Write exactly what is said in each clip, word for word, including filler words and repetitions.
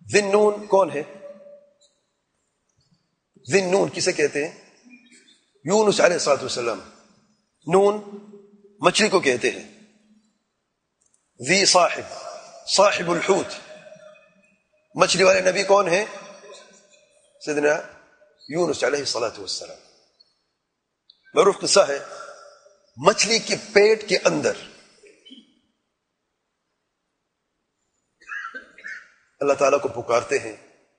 ذی النون کون ہے؟ ذی النون کسے کہتے ہیں؟ یونس علیہ الصلوۃ والسلام. نون مچھلی کو کہتے ہیں. ذی صاحب، صاحب الحوت، مچھلی والے نبی کون ہیں؟ سیدنا یونس علیہ الصلوۃ والسلام. معروف قصہ ہے، مچھلی کے پیٹ کے اندر اللہ تعالیٰ کو پکارتے ہیں.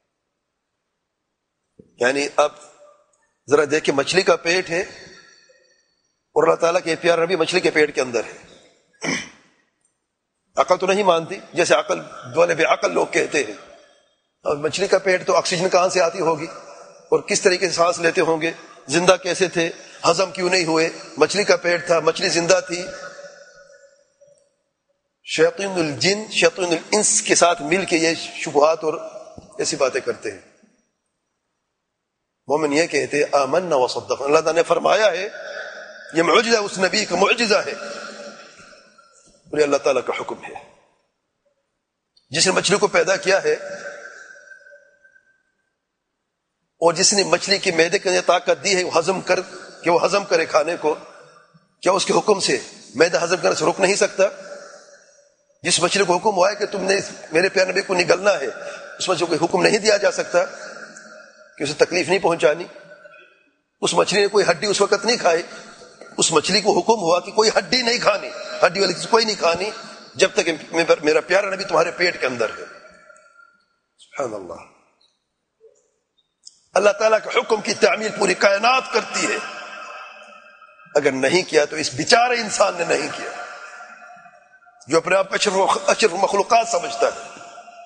یعنی اب ذرا دیکھیں، مچھلی کا پیٹ ہے اور اللہ تعالیٰ کے پیارا نبی مچھلی کے پیٹ کے اندر ہے. عقل تو نہیں مانتی، جیسے عقل والے بے عقل لوگ کہتے ہیں. اور مچھلی کا پیٹ تو آکسیجن کہاں سے آتی ہوگی اور کس طریقے سے سانس لیتے ہوں گے؟ زندہ کیسے تھے؟ ہضم کیوں نہیں ہوئے؟ مچھلی کا پیٹ تھا، مچھلی زندہ تھی. شیاطین الجن شیاطین الانس کے ساتھ مل کے یہ شبہات اور ایسی باتیں کرتے ہیں. مومن یہ کہتے ہیں آمنا وصدقنا. اللہ تعالیٰ نے فرمایا ہے، یہ معجزہ اس نبی کا معجزہ ہے اور یہ اللہ تعالیٰ کا حکم ہے. جس نے مچھلی کو پیدا کیا ہے اور جس نے مچھلی کے معدے کے اندر طاقت دی ہے وہ ہضم کر کہ وہ ہضم کرے کھانے کو، کیا اس کے حکم سے معدہ ہضم کرنے سے روک نہیں سکتا؟ جس مچھلی کو حکم ہوا ہے کہ تم نے میرے پیارے نبی کو نگلنا ہے، اس مچھلی کو کوئی حکم نہیں دیا جا سکتا کہ اسے تکلیف نہیں پہنچانی. اس مچھلی نے کوئی ہڈی اس وقت نہیں کھائی. اس مچھلی کو حکم ہوا کہ کوئی ہڈی نہیں کھانی، ہڈی والی چیز کوئی نہیں کھانی جب تک میرا پیارا نبی تمہارے پیٹ کے اندر ہے. سبحان اللہ. اللہ تعالیٰ کے حکم کی تعمیل پوری کائنات کرتی ہے. اگر نہیں کیا تو اس بیچارے انسان نے نہیں کیا جو اپنے آپ کو اشرف اشرف مخلوقات سمجھتا ہے.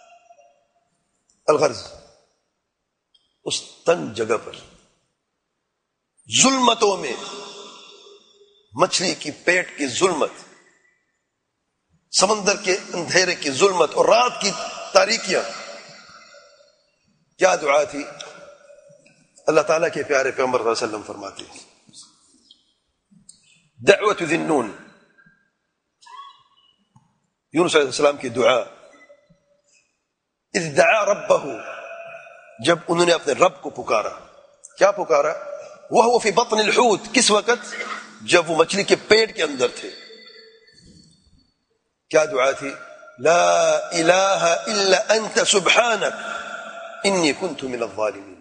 الغرض اس تنگ جگہ پر ظلمتوں میں، مچھلی کی پیٹ کی ظلمت، سمندر کے اندھیرے کی ظلمت اور رات کی تاریکیاں، کیا دعا تھی؟ اللہ تعالیٰ کے پیارے پیغمبر صلی اللہ علیہ وسلم فرماتے ہیں دعوت ذی النون، یونس علیہ السلام کی دعا. اذ دعا ربہ، جب انہوں نے اپنے رب کو پکارا. کیا پکارا؟ وہو فی بطن الحوت، کس وقت؟ جب وہ مچھلی کے پیٹ کے اندر تھے. کیا دعا تھی؟ لا الہ الا انت سبحانک انی کنت من الظالمین.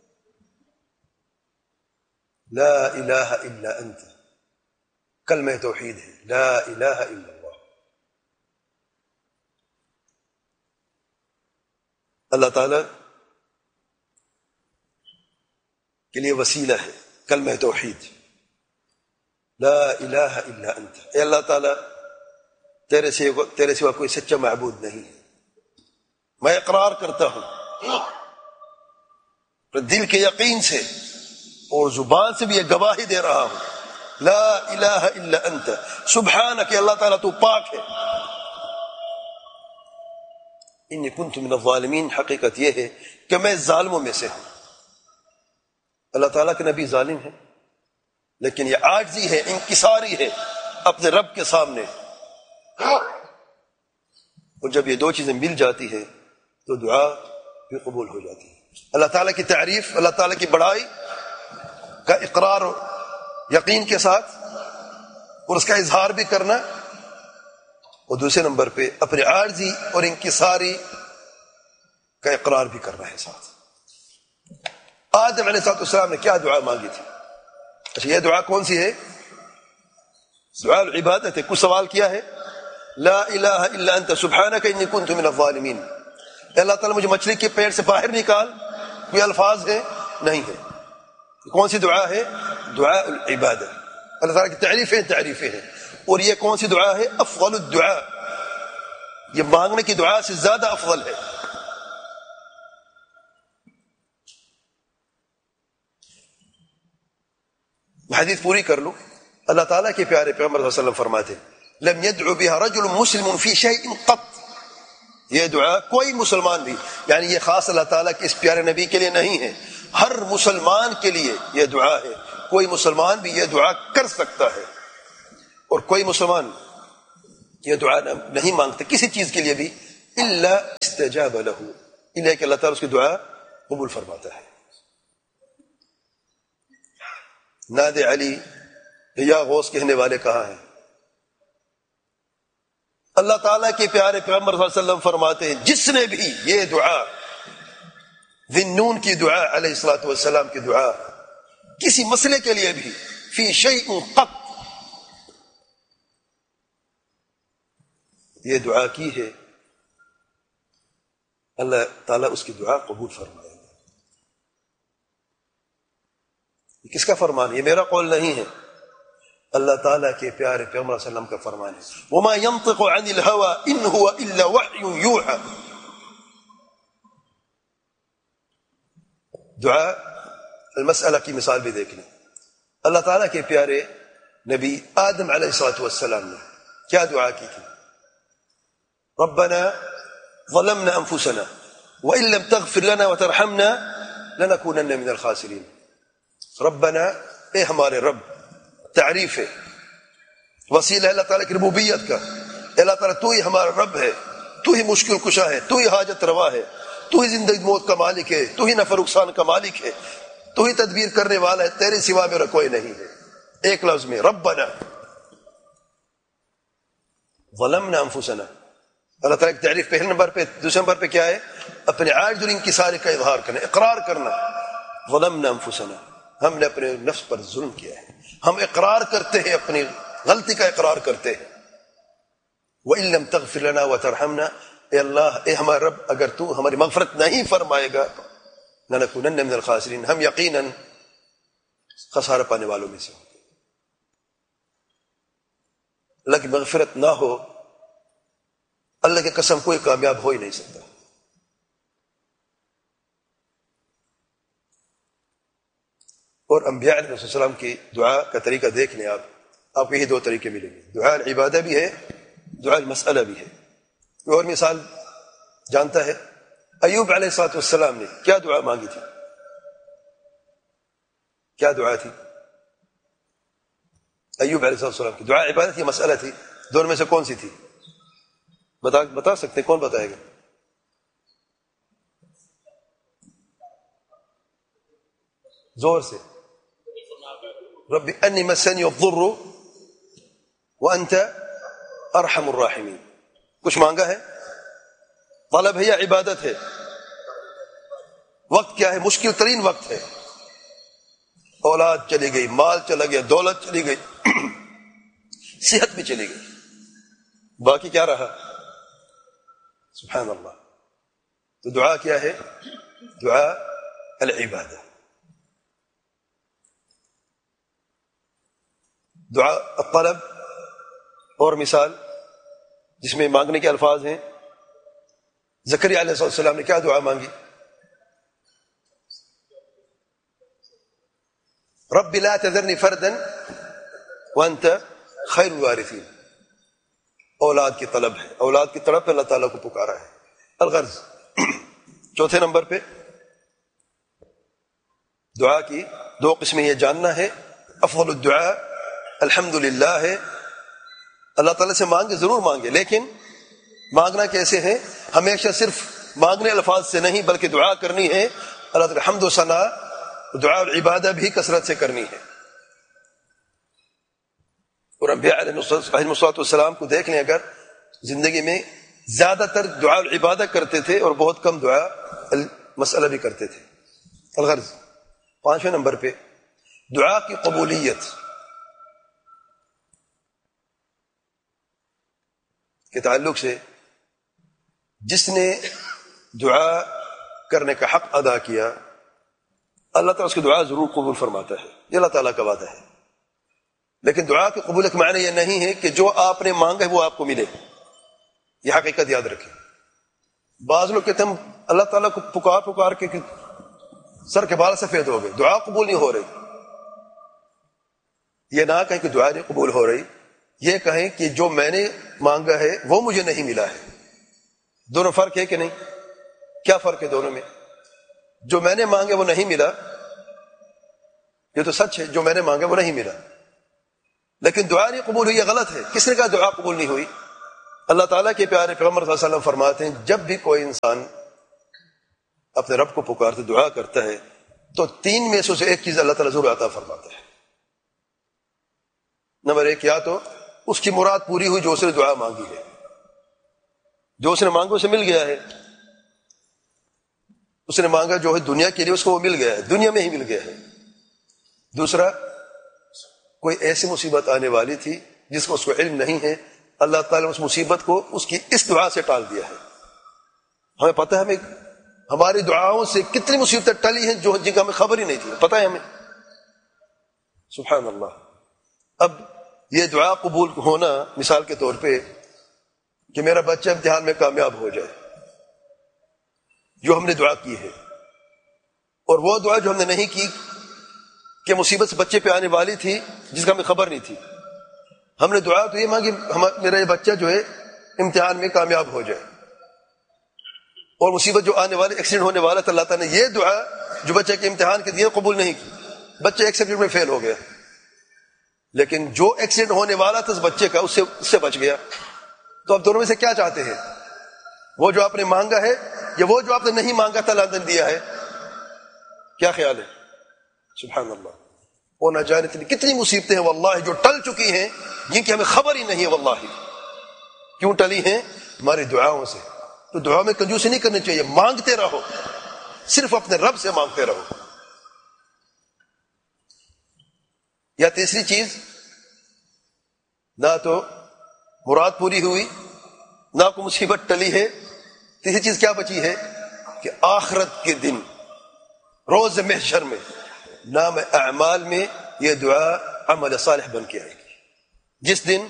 لا الہ الا انت، کلمہ توحید ہے، لا الہ الا اللہ. اللہ تعالی کے لیے وسیلہ ہے کلمہ توحید، لا الہ الا انت. اے اللہ تعالی، تیرے سے تیرے سوا کوئی سچا معبود نہیں ہے. میں اقرار کرتا ہوں دل کے یقین سے اور زبان سے بھی یہ گواہی دے رہا ہوں، لا الہ الا انت سبحانک، کہ اللہ تعالیٰ تو پاک ہے. انی کنت من الظالمین، حقیقت یہ ہے کہ میں ظالموں میں سے ہوں. اللہ تعالیٰ کے نبی ظالم ہے لیکن یہ عاجزی ہے، انکساری ہے اپنے رب کے سامنے. اور جب یہ دو چیزیں مل جاتی ہے تو دعا بھی قبول ہو جاتی ہے. اللہ تعالیٰ کی تعریف، اللہ تعالیٰ کی بڑائی کا اقرار و یقین کے ساتھ اور اس کا اظہار بھی کرنا، اور دوسرے نمبر پہ اپنے عاجزی اور انکساری کا اقرار بھی کرنا ہے ساتھ. آدم علیہ السلام نے کیا دعا مانگی تھی؟ اچھا، یہ دعا کون سی ہے؟ دعا العبادت ہے. کچھ سوال کیا ہے؟ لا الہ الا انت سبحانک انی کنت من الظالمین. اللہ تعالیٰ مجھے مچھلی کے پیٹ سے باہر نکال. کوئی الفاظ ہے؟ نہیں ہے. کون سی دعا ہے؟ دعا العبادہ. اللہ تعالیٰ کی تعریفیں تعریفیں ہیں. اور یہ کون سی دعا ہے؟ افضل الدعاء. یہ مانگنے کی دعا سے زیادہ افضل ہے. حدیث پوری کر لو. اللہ تعالیٰ کے پیارے پیغمبر صلی اللہ علیہ وسلم فرماتے لم يدعو بها رجل مسلم في شيء قط. یہ دعا کوئی مسلمان بھی، یعنی یہ خاص اللہ تعالیٰ کے اس پیارے نبی کے لیے نہیں ہے، ہر مسلمان کے لیے یہ دعا ہے. کوئی مسلمان بھی یہ دعا کر سکتا ہے، اور کوئی مسلمان یہ دعا نہیں مانگتا کسی چیز کے لیے بھی الا استجاب له، لیے کہ اللہ تعالیٰ اس کی دعا قبول فرماتا ہے. ناد علی یا غوث کہنے والے کہاں ہیں؟ اللہ تعالیٰ کے پیارے پیغمبر صلی اللہ علیہ وسلم فرماتے ہیں جس نے بھی یہ دعا ذنون کی دعا علیہ الصلوۃ والسلام کی دعا کسی مسئلے کے لیے بھی فی شیء قط یہ دعا کی ہے اللہ تعالیٰ اس کی دعا قبول فرمائے گا. یہ کس کا فرمان ہے؟ یہ میرا قول نہیں ہے، اللہ تعالیٰ کے پیارے پیغمبر صلی اللہ علیہ وسلم کا فرمان ہے. وما ينطق عن الهوى ان هو الا وحی یوحى. دعا المسئلہ کی مثال بھی دیکھ لیں. اللہ تعالیٰ کے پیارے نبی آدم علیہ الصلوۃ والسلام نے کیا دعا کی تھی؟ ربنا ظلمنا انفسنا وان لم تغفر لنا وترحمنا لنكونن من الخاسرین. ربنا اے ہمارے رب، تعریف ہے، وسیلہ ہے اللہ تعالیٰ کی ربوبیت کا. اللہ تعالیٰ تو ہی ہمارا رب ہے، تو ہی مشکل کشا ہے، تو ہی حاجت روا ہے، تو ہی زندگی موت کا مالک ہے، تو ہی نفع نقصان کا مالک ہے، تو ہی تدبیر کرنے والا ہے، تیرے سوا میرا کوئی نہیں ہے. ایک لفظ میں ربنا ظلمنا انفسنا. اللہ تعالیٰ کی تعریف پہلے نمبر پہ. دوسرے نمبر پہ کیا ہے؟ اپنے عاجز الانکساری کا اظہار کرنا، اقرار کرنا. ظلمنا انفسنا، ہم نے اپنے نفس پر ظلم کیا ہے، ہم اقرار کرتے ہیں، اپنی غلطی کا اقرار کرتے ہیں. وَإِن لَمْ تَغْفِرْ لَنَا وَتَرْحَمْنَا، اے اللہ، اے ہمارا رب، اگر تو ہماری مغفرت نہیں فرمائے گا لَنَكُونَنَّ مِنَ الْخَاسِرِينَ، ہم یقیناً خسارہ پانے والوں میں سے ہوں گے. اللہ کی مغفرت نہ ہو، اللہ کی قسم کوئی کامیاب ہو ہی نہیں سکتا. اور انبیاء علیہ السلام کی دعا کا طریقہ دیکھ لیں آپ آپ کو یہی دو طریقے ملیں گے. دعا العبادہ بھی ہے، دعا المسئلہ بھی ہے. کوئی اور مثال جانتا ہے؟ ایوب علیہ الصلوۃ والسلام نے کیا دعا مانگی تھی؟ کیا دعا تھی ایوب علیہ الصلوۃ والسلام کی؟ دعا عبادت یا مسئلہ تھی؟ دونوں میں سے کون سی تھی؟ بتا بتا سکتے ہیں؟ کون بتائے گا؟ زور سے. رب انی مسنی الضر وانت ارحم الراحمین. کچھ مانگا ہے؟ طلب ہے یا عبادت ہے؟ وقت کیا ہے؟ مشکل ترین وقت ہے. اولاد چلی گئی، مال چلا گیا، دولت چلی گئی، صحت بھی چلی گئی، باقی کیا رہا؟ سبحان اللہ. تو دعا کیا ہے؟ دعا العبادہ. دعا الطلب اور مثال جس میں مانگنے کے الفاظ ہیں. زکریا علیہ السلام نے کیا دعا مانگی؟ رب لا تذرنی فردا وانت خیر الوارثین. اولاد کی طلب ہے، اولاد کی طلب پہ اللہ تعالیٰ کو پکارا ہے. الغرض چوتھے نمبر پہ دعا کی دو قسمیں یہ جاننا ہے. افضل الدعاء الحمد للہ ہے. اللہ تعالیٰ سے مانگے، ضرور مانگے، لیکن مانگنا کیسے ہے؟ ہمیشہ صرف مانگنے الفاظ سے نہیں بلکہ دعا کرنی ہے. اللہ تعالیٰ حمد و ثنا، دعا اور عبادہ بھی کثرت سے کرنی ہے. اور انبیاء علیہ الصلوۃ والسلام کو دیکھ لیں، اگر زندگی میں زیادہ تر دعا اور عبادہ کرتے تھے اور بہت کم دعا مسئلہ بھی کرتے تھے. الغرض پانچویں نمبر پہ دعا کی قبولیت کے تعلق سے جس نے دعا کرنے کا حق ادا کیا اللہ تعالیٰ اس کی دعا ضرور قبول فرماتا ہے. یہ اللہ تعالیٰ کا وعدہ ہے. لیکن دعا کی قبولیت کا معنی یہ نہیں ہے کہ جو آپ نے مانگا ہے وہ آپ کو ملے. یہ حقیقت یاد رکھیں. بعض لوگ کہتے ہیں اللہ تعالیٰ کو پکار پکار کے سر کے بال سفید ہو گئے، دعا قبول نہیں ہو رہی. یہ نہ کہیں کہ دعا نہیں قبول ہو رہی، یہ کہیں کہ جو میں نے مانگا ہے وہ مجھے نہیں ملا ہے. دونوں فرق ہے کہ نہیں؟ کیا فرق ہے دونوں میں؟ جو میں نے مانگا وہ نہیں ملا، یہ تو سچ ہے، جو میں نے مانگا وہ نہیں ملا. لیکن دعا نہیں قبول ہوئی، یہ غلط ہے. کس نے کہا دعا قبول نہیں ہوئی؟ اللہ تعالیٰ کے پیارے پیغمبر صلی اللہ علیہ وسلم فرماتے ہیں جب بھی کوئی انسان اپنے رب کو پکارتا دعا کرتا ہے تو تین میں سے اسے ایک چیز اللہ تعالیٰ ضرور عطا فرماتا ہے. نمبر ایک، یا تو اس کی مراد پوری ہوئی جو اس نے دعا مانگی ہے، جو اس نے مانگا اسے مل گیا ہے. اس نے مانگا جو ہے دنیا کے لیے اس کو وہ مل گیا ہے، دنیا میں ہی مل گیا ہے. دوسرا، کوئی ایسی مصیبت آنے والی تھی جس کو اس کو علم نہیں ہے، اللہ تعالیٰ نے اس مصیبت کو اس کی اس دعا سے ٹال دیا ہے. ہمیں پتہ ہے ہمیں ہماری دعاؤں سے کتنی مصیبتیں ٹلی ہیں جو جن کا ہمیں خبر ہی نہیں تھی، پتہ ہے ہمیں. سبحان اللہ. اب یہ دعا قبول ہونا، مثال کے طور پہ کہ میرا بچہ امتحان میں کامیاب ہو جائے، جو ہم نے دعا کی ہے، اور وہ دعا جو ہم نے نہیں کی کہ مصیبت سے بچے پہ آنے والی تھی جس کا ہمیں خبر نہیں تھی. ہم نے دعا تو یہ مانگی میرا یہ بچہ جو ہے امتحان میں کامیاب ہو جائے، اور مصیبت جو آنے والی ایکسیڈنٹ ہونے والا تھا، اللہ تعالیٰ نے یہ دعا جو بچے کے امتحان کے دیے قبول نہیں کی. بچہ ایک سبجیکٹ میں فیل ہو گیا، لیکن جو ایکسیڈنٹ ہونے والا تھا اس بچے کا، اس سے اس سے بچ گیا. تو اب دونوں میں سے کیا چاہتے ہیں؟ وہ جو آپ نے مانگا ہے یا وہ جو آپ نے نہیں مانگا تھا اللہ نے دیا ہے؟ کیا خیال ہے؟ سبحان اللہ. وہ نہ جانے کتنی مصیبتیں ہیں واللہ جو ٹل چکی ہیں جن کی ہمیں خبر ہی نہیں ہے. واللہ کیوں ٹلی ہیں؟ ہماری دعاؤں سے. تو دعا میں کنجوسی نہیں کرنی چاہیے، مانگتے رہو، صرف اپنے رب سے مانگتے رہو. یا تیسری چیز، نہ تو مراد پوری ہوئی نہ کوئی مصیبت ٹلی ہے. تیسری چیز کیا بچی ہے کہ آخرت کے دن روز محشر میں نام اعمال میں یہ دعا عمل صالح بن کے آئے گی، جس دن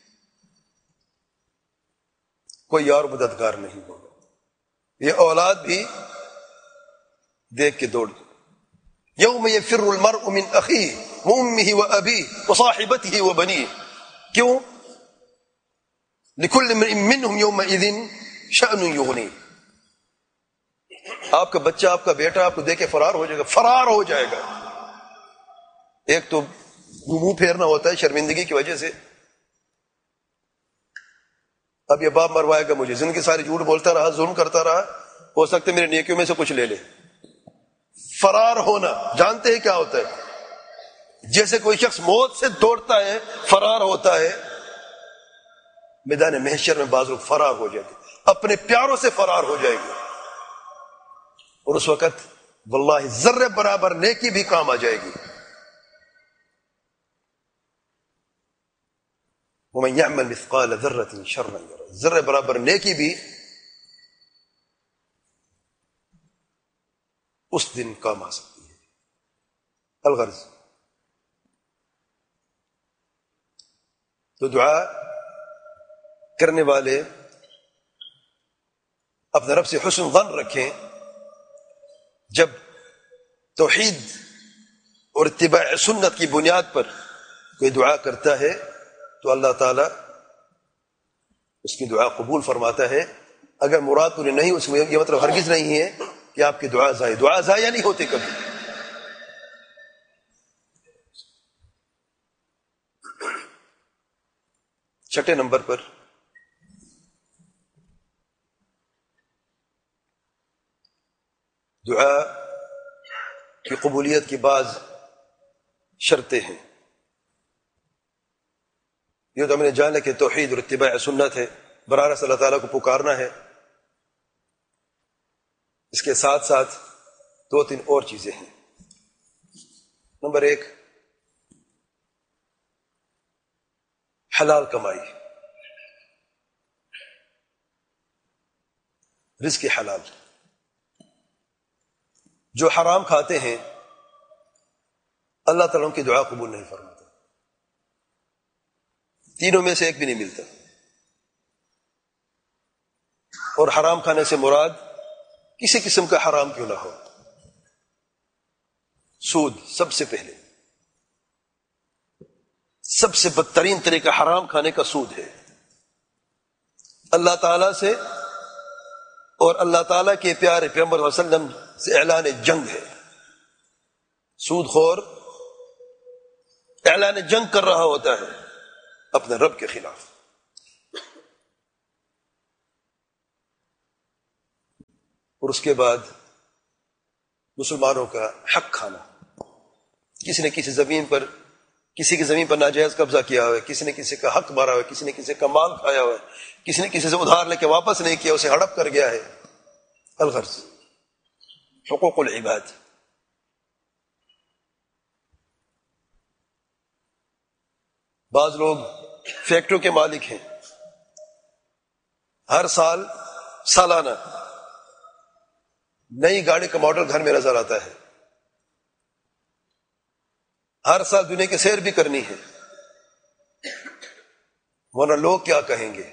کوئی یار مددگار نہیں ہوگا. یہ اولاد بھی دیکھ کے دوڑ دو. یوم یفر المرء من اخیہ وامہ وابیہ وصاحبتہ وبنیہ. کیوں؟ لکل امرئ منہم یومئذ شأن یغنیہ. آپ کا بچہ، آپ کا بیٹا آپ کو دیکھ کے فرار ہو جائے گا، فرار ہو جائے گا. ایک تو منہ پھیرنا ہوتا ہے شرمندگی کی وجہ سے. اب یہ باپ مروائے گا مجھے، زندگی ساری جھوٹ بولتا رہا، ظلم کرتا رہا، ہو سکتا ہے میرے نیکیوں میں سے کچھ لے لے. فرار ہونا جانتے ہیں کیا ہوتا ہے؟ جیسے کوئی شخص موت سے دوڑتا ہے، فرار ہوتا ہے. میدان محشر میں بعض لوگ فرار ہو جائے گے، اپنے پیاروں سے فرار ہو جائے گے، اور اس وقت واللہ ذرے برابر نیکی بھی کام آ جائے گی. وَمَنْ يَعْمَلْ مِثْقَالَ ذَرَّةٍ شَرًّا يَرَهُ. ذرے برابر نیکی بھی اس دن کام آ سکتی ہے. الغرض تو دعا کرنے والے اپنے رب سے حسن ظن رکھیں. جب توحید اور اتباع سنت کی بنیاد پر کوئی دعا کرتا ہے تو اللہ تعالی اس کی دعا قبول فرماتا ہے. اگر مراد پوری نہیں، اس میں یہ مطلب ہرگز نہیں ہے کہ آپ کی دعا ضائع دعا ضائع نہیں ہوتی کبھی. چھٹے نمبر پر دعا کی قبولیت کی بعض شرطیں ہیں. یہ تو ہم نے جانا کہ توحید اور اتباع سنت ہے، براہ راست اللہ تعالیٰ کو پکارنا ہے. اس کے ساتھ ساتھ دو تین اور چیزیں ہیں. نمبر ایک، حلال کمائی، رزق حلال. جو حرام کھاتے ہیں اللہ تعالیٰ ان کی دعا قبول نہیں فرماتا. تینوں میں سے ایک بھی نہیں ملتا. اور حرام کھانے سے مراد کسی قسم کا حرام کیوں نہ ہو. سود سب سے پہلے، سب سے بدترین طریقہ حرام کھانے کا سود ہے. اللہ تعالی سے اور اللہ تعالیٰ کے پیارے پیغمبر صلی اللہ علیہ وسلم سے اعلان جنگ ہے. سود خور اعلان جنگ کر رہا ہوتا ہے اپنے رب کے خلاف. اور اس کے بعد مسلمانوں کا حق کھانا. کسی نے کسی زمین پر کسی کی زمین پر ناجائز قبضہ کیا ہوا ہے, کسی نے کسی کا حق مارا ہوا ہے, کسی نے کسی کا مال کھایا ہوا ہے, کسی نے کسی سے ادھار لے کے واپس نہیں کیا, اسے ہڑپ کر گیا ہے. الغرض حقوق العباد. بعض لوگ فیکٹریوں کے مالک ہیں, ہر سال سالانہ نئی گاڑی کا ماڈل گھر میں نظر آتا ہے, ہر سال دنیا کی سیر بھی کرنی ہے, ورنہ لوگ کیا کہیں گے.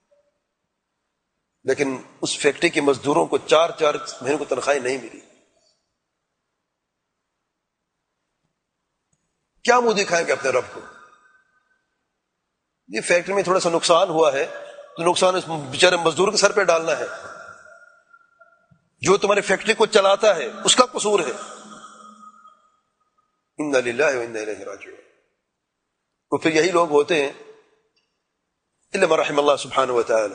لیکن اس فیکٹری کے مزدوروں کو چار چار مہینوں کو تنخواہیں نہیں ملی. کیا منہ دکھائیں گے اپنے رب کو؟ یہ فیکٹری میں تھوڑا سا نقصان ہوا ہے تو نقصان اس بیچارے مزدور کے سر پہ ڈالنا ہے. جو تمہاری فیکٹری کو چلاتا ہے اس کا قصور ہے. انا للہ و انا الیہ راجعون. تو پھر یہی لوگ ہوتے ہیں الا من رحم اللہ سبحانہ و تعالی,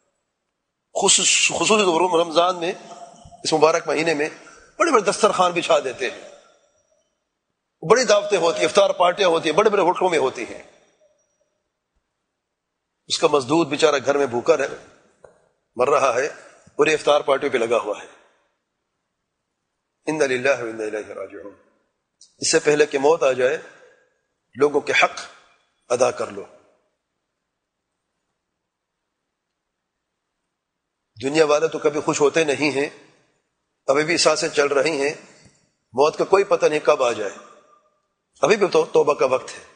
خصوصی رمضان میں, اس مبارک مہینے میں بڑے بڑے دسترخوان بچھا دیتے ہیں, بڑی دعوتیں ہوتی ہیں, افطار پارٹیاں ہوتی ہیں, بڑے بڑے ہوٹلوں میں ہوتی ہیں. اس کا مزدور بیچارہ گھر میں بھوکا رہ مر رہا ہے اور یہ افطار پارٹیوں پہ لگا ہوا ہے. انا للہ و انا الیہ راجعون. اس سے پہلے کہ موت آ جائے لوگوں کے حق ادا کر لو. دنیا والے تو کبھی خوش ہوتے نہیں ہیں, ابھی بھی سانسیں چل رہی ہیں, موت کا کوئی پتہ نہیں کب آ جائے. ابھی بھی تو توبہ کا وقت ہے.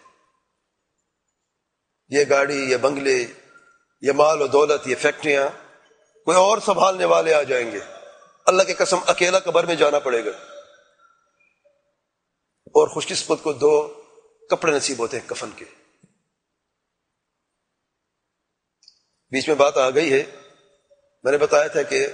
یہ گاڑی, یہ بنگلے, یہ مال و دولت, یہ فیکٹریاں کوئی اور سنبھالنے والے آ جائیں گے. اللہ کی قسم اکیلا قبر میں جانا پڑے گا. اور خوش قسمت کو دو کپڑے نصیب ہوتے ہیں کفن کے. بیچ میں بات آ گئی ہے, میں نے بتایا تھا کہ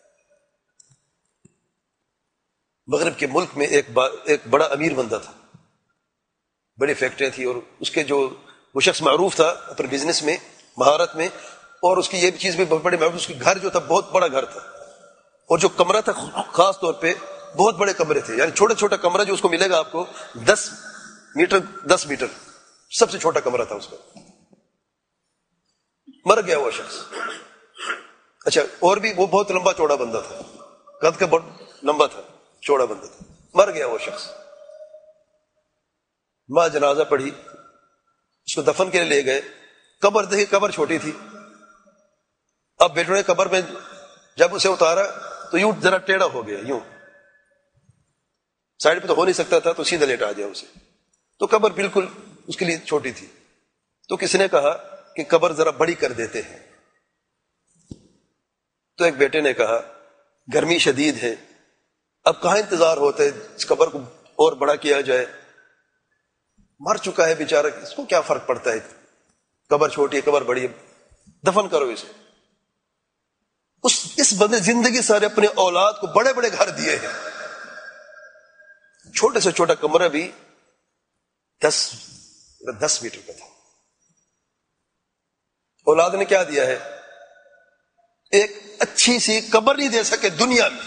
مغرب کے ملک میں ایک با ایک بڑا امیر بندہ تھا, بڑی فیکٹریاں تھی, اور اس کے جو وہ شخص معروف تھا اپنے بزنس میں, مہارت میں, اور اس کی یہ چیز بھی بڑی معروف, اس کے گھر جو تھا بہت بڑا گھر تھا, اور جو کمرہ تھا خاص طور پہ بہت بڑے کمرے تھے. یعنی چھوٹا چھوٹا کمرہ جو اس کو ملے گا آپ کو دس میٹر دس میٹر سب سے چھوٹا کمرہ تھا اس کا. مر گیا وہ شخص. اچھا, اور بھی وہ بہت لمبا چوڑا بندہ تھا, قد کا بہت لمبا تھا, چوڑا بندہ تھا. مر گیا وہ شخص. ماں جنازہ پڑھی, اس کو دفن کے لیے لے گئے. قبر دیکھی, قبر چھوٹی تھی. اب بیٹوں نے قبر میں جب اسے اتارا تو یوں ذرا ٹیڑھا ہو گیا, یوں سائڈ پہ تو ہو نہیں سکتا تھا, تو سیدھا لیٹا دیا اسے. تو قبر بالکل اس کے لیے چھوٹی تھی. تو کسی نے کہا کہ قبر ذرا بڑی کر دیتے ہیں. تو ایک بیٹے نے کہا گرمی شدید ہے, اب کہاں انتظار ہوتا ہے اس قبر کو اور بڑا کیا جائے, مر چکا ہے بیچارہ, اس کو کیا فرق پڑتا ہے, قبر چھوٹی ہے قبر بڑی ہے, دفن کرو اسے. اس اس بندے زندگی سارے اپنے اولاد کو بڑے بڑے گھر دیے ہیں, چھوٹے سے چھوٹا کمرہ بھی دس دس میٹر کا تھا. اولاد نے کیا دیا ہے؟ ایک اچھی سی قبر نہیں دے سکے دنیا میں.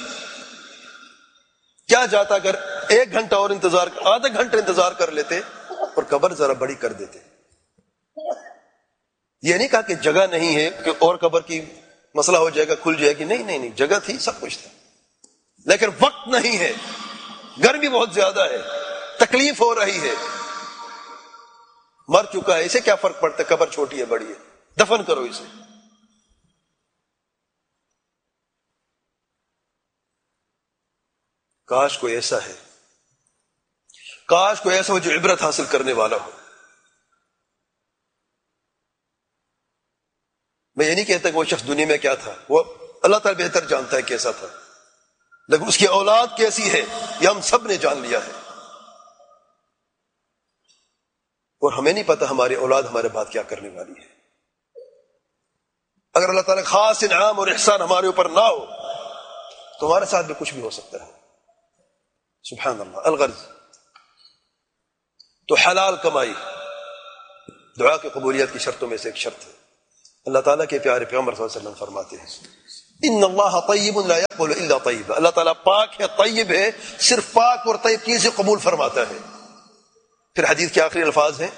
کیا جاتا اگر ایک گھنٹہ اور انتظار, آدھا گھنٹہ انتظار کر لیتے اور قبر ذرا بڑی کر دیتے. یہ نہیں کہا کہ جگہ نہیں ہے کہ اور قبر کی مسئلہ ہو جائے گا, کھل جائے گی, نہیں نہیں نہیں, جگہ تھی, سب کچھ تھا, لیکن وقت نہیں ہے, گرمی بہت زیادہ ہے, تکلیف ہو رہی ہے, مر چکا ہے, اسے کیا فرق پڑتا ہے قبر چھوٹی ہے بڑی ہے, دفن کرو اسے. کاش کوئی ایسا ہے, کاش کوئی ایسا ہو جو عبرت حاصل کرنے والا ہو. میں یہ نہیں کہتا کہ وہ شخص دنیا میں کیا تھا, وہ اللہ تعالی بہتر جانتا ہے کیسا تھا, لیکن اس کی اولاد کیسی ہے یہ ہم سب نے جان لیا ہے. اور ہمیں نہیں پتا ہماری اولاد ہمارے بعد کیا کرنے والی ہے. اگر اللہ تعالیٰ خاص انعام اور احسان ہمارے اوپر نہ ہو تو ہمارے ساتھ بھی کچھ بھی ہو سکتا ہے. سبحان اللہ. الغرض تو حلال کمائی دعا کی قبولیت کی شرطوں میں سے ایک شرط ہے. اللہ تعالیٰ کے پیارے پیغمبر صلی اللہ علیہ وسلم فرماتے ہیں ان اللہ طیب لا یقبل الا طیب، اللہ تعالیٰ پاک ہے، طیب ہے، صرف پاک اور طیب چیزیں قبول فرماتا ہے۔ پھر حدیث کے آخری الفاظ ہیں،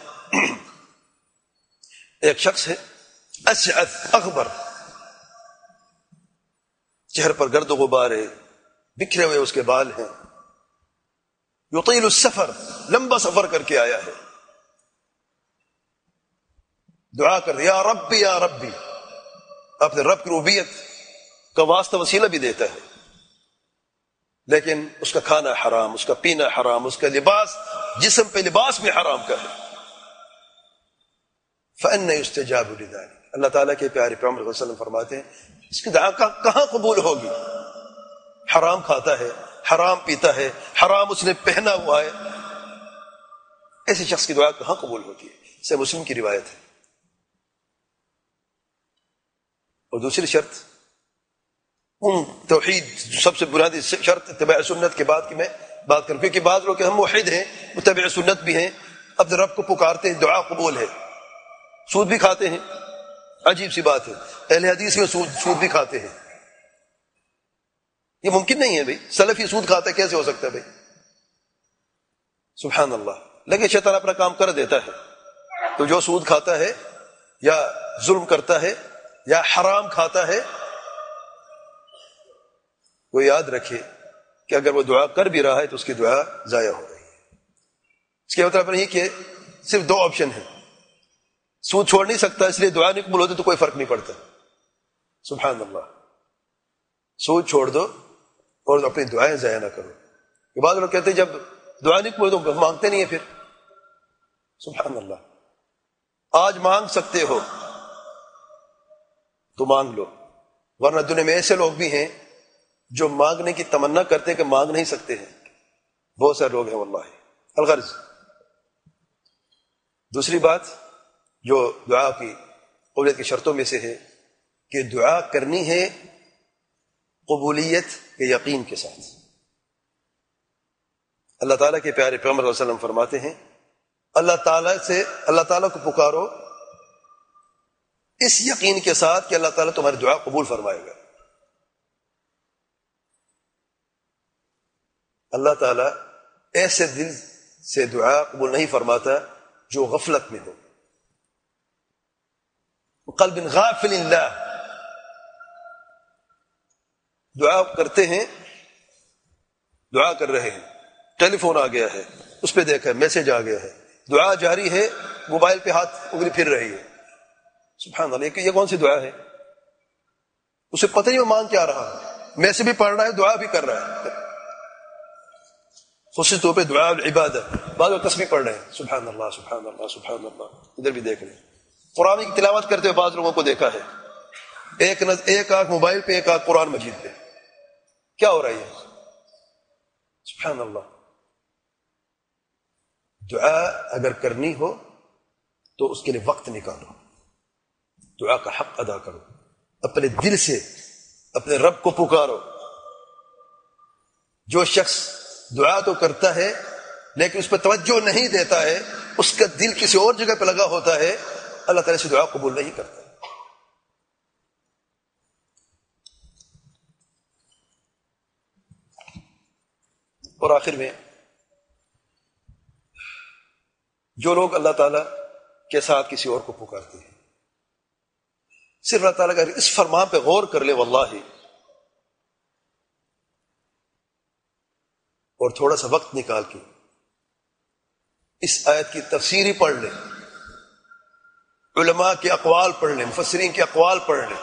ایک شخص ہے اشعث اغبر، چہرے پر گرد و غبار ہے، بکھرے ہوئے اس کے بال ہیں، یطیل السفر، لمبا سفر کر کے آیا ہے، دعا کر یا ربی یا ربی، اپنے رب کی ربوبیت کا واسطہ وسیلہ بھی دیتا ہے، لیکن اس کا کھانا حرام، اس کا پینا حرام، اس کا لباس، جسم پہ لباس بھی حرام کا ہے۔ فَأَنَّ يُسْتَجَابُ لِذَلِكَ، اللہ تعالیٰ کے پیارے پیغمبر صلی اللہ علیہ وسلم فرماتے ہیں اس کی دعا کہاں قبول ہوگی؟ حرام کھاتا ہے، حرام پیتا ہے، حرام اس نے پہنا ہوا ہے، ایسے شخص کی دعا کہاں قبول ہوتی ہے؟ سے مسلم کی روایت ہے۔ اور دوسری شرط، ان توحید سب سے بنیادی شرط اتباع سنت کے بعد کی میں بات کروں، کیونکہ بعض لوگ ہم موحد ہیں، متبع سنت بھی ہیں، اپنے رب کو پکارتے ہیں، دعا قبول ہے، سود بھی کھاتے ہیں، عجیب سی بات ہے، اہل حدیث میں سود سود بھی کھاتے ہیں، یہ ممکن نہیں ہے بھائی، سلفی سود کھاتا ہے کیسے ہو سکتا ہے بھائی؟ سبحان اللہ، لیکن شیطان اپنا کام کر دیتا ہے، تو جو سود کھاتا ہے یا ظلم کرتا ہے یا حرام کھاتا ہے، وہ یاد رکھے کہ اگر وہ دعا کر بھی رہا ہے تو اس کی دعا ضائع ہو رہی ہے۔ اس کے مطلب نہیں کہ صرف دو آپشن ہیں، سود چھوڑ نہیں سکتا اس لیے دعا نہیں قبول ہوتی تو کوئی فرق نہیں پڑتا، سبحان اللہ، سود چھوڑ دو اور اپنی دعائیں ضائع نہ کرو۔ یہ بعض لوگ کہتے ہیں جب دعا نہیں قبول تو مانگتے نہیں ہیں، پھر سبحان اللہ، آج مانگ سکتے ہو تو مانگ لو، ورنہ دنیا میں ایسے لوگ بھی ہیں جو مانگنے کی تمنا کرتے ہیں کہ مانگ نہیں سکتے ہیں، بہت سارے لوگ ہیں واللہ۔ الغرض دوسری بات جو دعا کی قبولیت کی شرطوں میں سے ہے کہ دعا کرنی ہے قبولیت کے یقین کے ساتھ۔ اللہ تعالیٰ کے پیارے پیغمبر صلی اللہ علیہ وسلم فرماتے ہیں اللہ تعالیٰ سے اللہ تعالیٰ کو پکارو اس یقین کے ساتھ کہ اللہ تعالیٰ تمہاری دعا قبول فرمائے گا۔ اللہ تعالیٰ ایسے دل سے دعا قبول نہیں فرماتا جو غفلت میں ہو، قلب غافل اللہ، دعا کرتے ہیں، دعا کر رہے ہیں، ٹیلی فون آ گیا ہے، اس پہ دیکھا ہے، میسج آ گیا ہے، دعا جاری ہے، موبائل پہ ہاتھ انگلی پھر رہی ہے، سبحان اللہ، یہ کون سی دعا ہے؟ اسے پتہ نہیں وہ مانگ کیا رہا ہے، میسج بھی پڑھ رہا ہے، دعا بھی کر رہا ہے، خصوصی طور پہ دعا العبادت، بعض لوگ تسبیح پڑھ رہے ہیں، سبحان اللہ سبحان اللہ سبحان اللہ، ادھر بھی دیکھ رہے ہیں، قرآن کی تلاوت کرتے ہوئے بعض لوگوں کو دیکھا ہے، ایک نظر ایک آنکھ موبائل پہ، ایک آنکھ قرآن مجید پہ، کیا ہو رہا ہے؟ سبحان اللہ۔ دعا اگر کرنی ہو تو اس کے لیے وقت نکالو، دعا کا حق ادا کرو، اپنے دل سے اپنے رب کو پکارو۔ جو شخص دعا تو کرتا ہے لیکن اس پہ توجہ نہیں دیتا ہے، اس کا دل کسی اور جگہ پہ لگا ہوتا ہے، اللہ تعالیٰ سے دعا قبول نہیں کرتا۔ اور آخر میں جو لوگ اللہ تعالیٰ کے ساتھ کسی اور کو پکارتے ہیں، صرف اللہ تعالیٰ کا اس فرمان پہ غور کر لے واللہ، اور تھوڑا سا وقت نکال کے اس آیت کی تفسیر ہی پڑھ لے، علماء کے اقوال پڑھ لیں، مفسرین کے اقوال پڑھ لیں،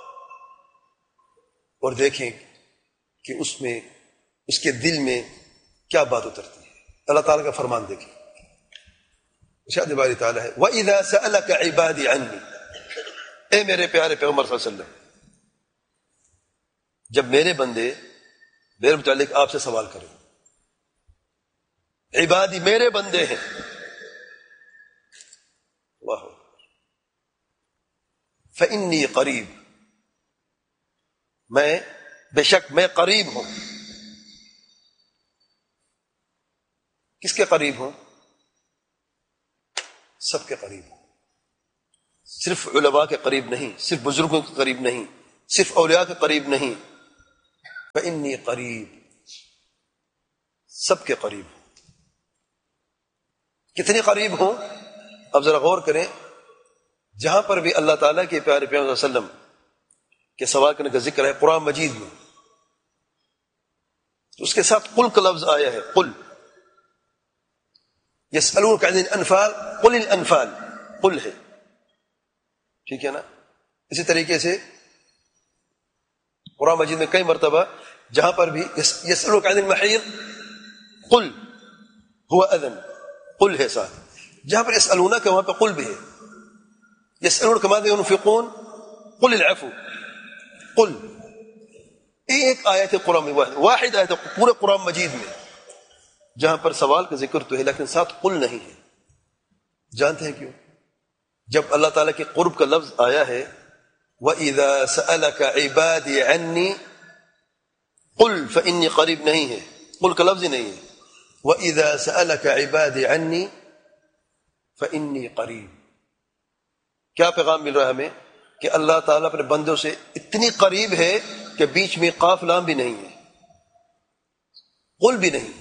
اور دیکھیں کہ اس میں اس کے دل میں کیا بات اترتی ہے۔ اللہ تعالیٰ کا فرمان دیکھیں، ارشاد باری تعالیٰ ہے وَإِذَا سَأَلَكَ عِبَادِي عَنِّي، اے میرے پیارے پیغمبر صلی اللہ علیہ وسلم، جب میرے بندے میرے متعلق آپ سے سوال کریں، عبادی میرے بندے ہیں، اللہ فإنی قریب، میں بے شک میں قریب ہوں۔ کس کے قریب ہوں؟ سب کے قریب ہوں، صرف علماء کے قریب نہیں، صرف بزرگوں کے قریب نہیں، صرف اولیاء کے قریب نہیں، فإنی قریب، سب کے قریب ہوں۔ کتنے قریب ہوں؟ اب ذرا غور کریں، جہاں پر بھی اللہ تعالیٰ کے پیارے پیغمبر صلی اللہ علیہ وسلم کے سوال کرنے کا ذکر ہے قرآن مجید میں، تو اس کے ساتھ قل کا لفظ آیا ہے، قل یسألونک عن الانفال قل الانفال، قل ہے، ٹھیک ہے نا؟ اسی طریقے سے قرآن مجید میں کئی مرتبہ جہاں پر بھی یسألونک عن المحیض قل هو اذن، قل ہے ساتھ، جہاں پر یسألونک وہاں پہ قل بھی ہے، یسألونک ماذا ينفقون قل العفو، قل ایک آیت قرآن میں واحد واحد آیت پورے قرآن مجید میں جہاں پر سوال کا ذکر تو ہے لیکن ساتھ قل نہیں ہے۔ جانتے ہیں کیوں؟ جب اللہ تعالیٰ کے قرب کا لفظ آیا ہے وَإِذَا سَأَلَكَ عِبَادِي عَنِّي قُلْ فَإِنِّي قریب نہیں ہے، قل کا لفظ ہی نہیں ہے، وَإِذَا سَأَلَكَ عِبَادِي عَنِّي فَإِنِّي قریب۔ کیا پیغام مل رہا ہے ہمیں؟ کہ اللہ تعالیٰ اپنے بندوں سے اتنی قریب ہے کہ بیچ میں قاف لام بھی نہیں ہے، قل بھی نہیں،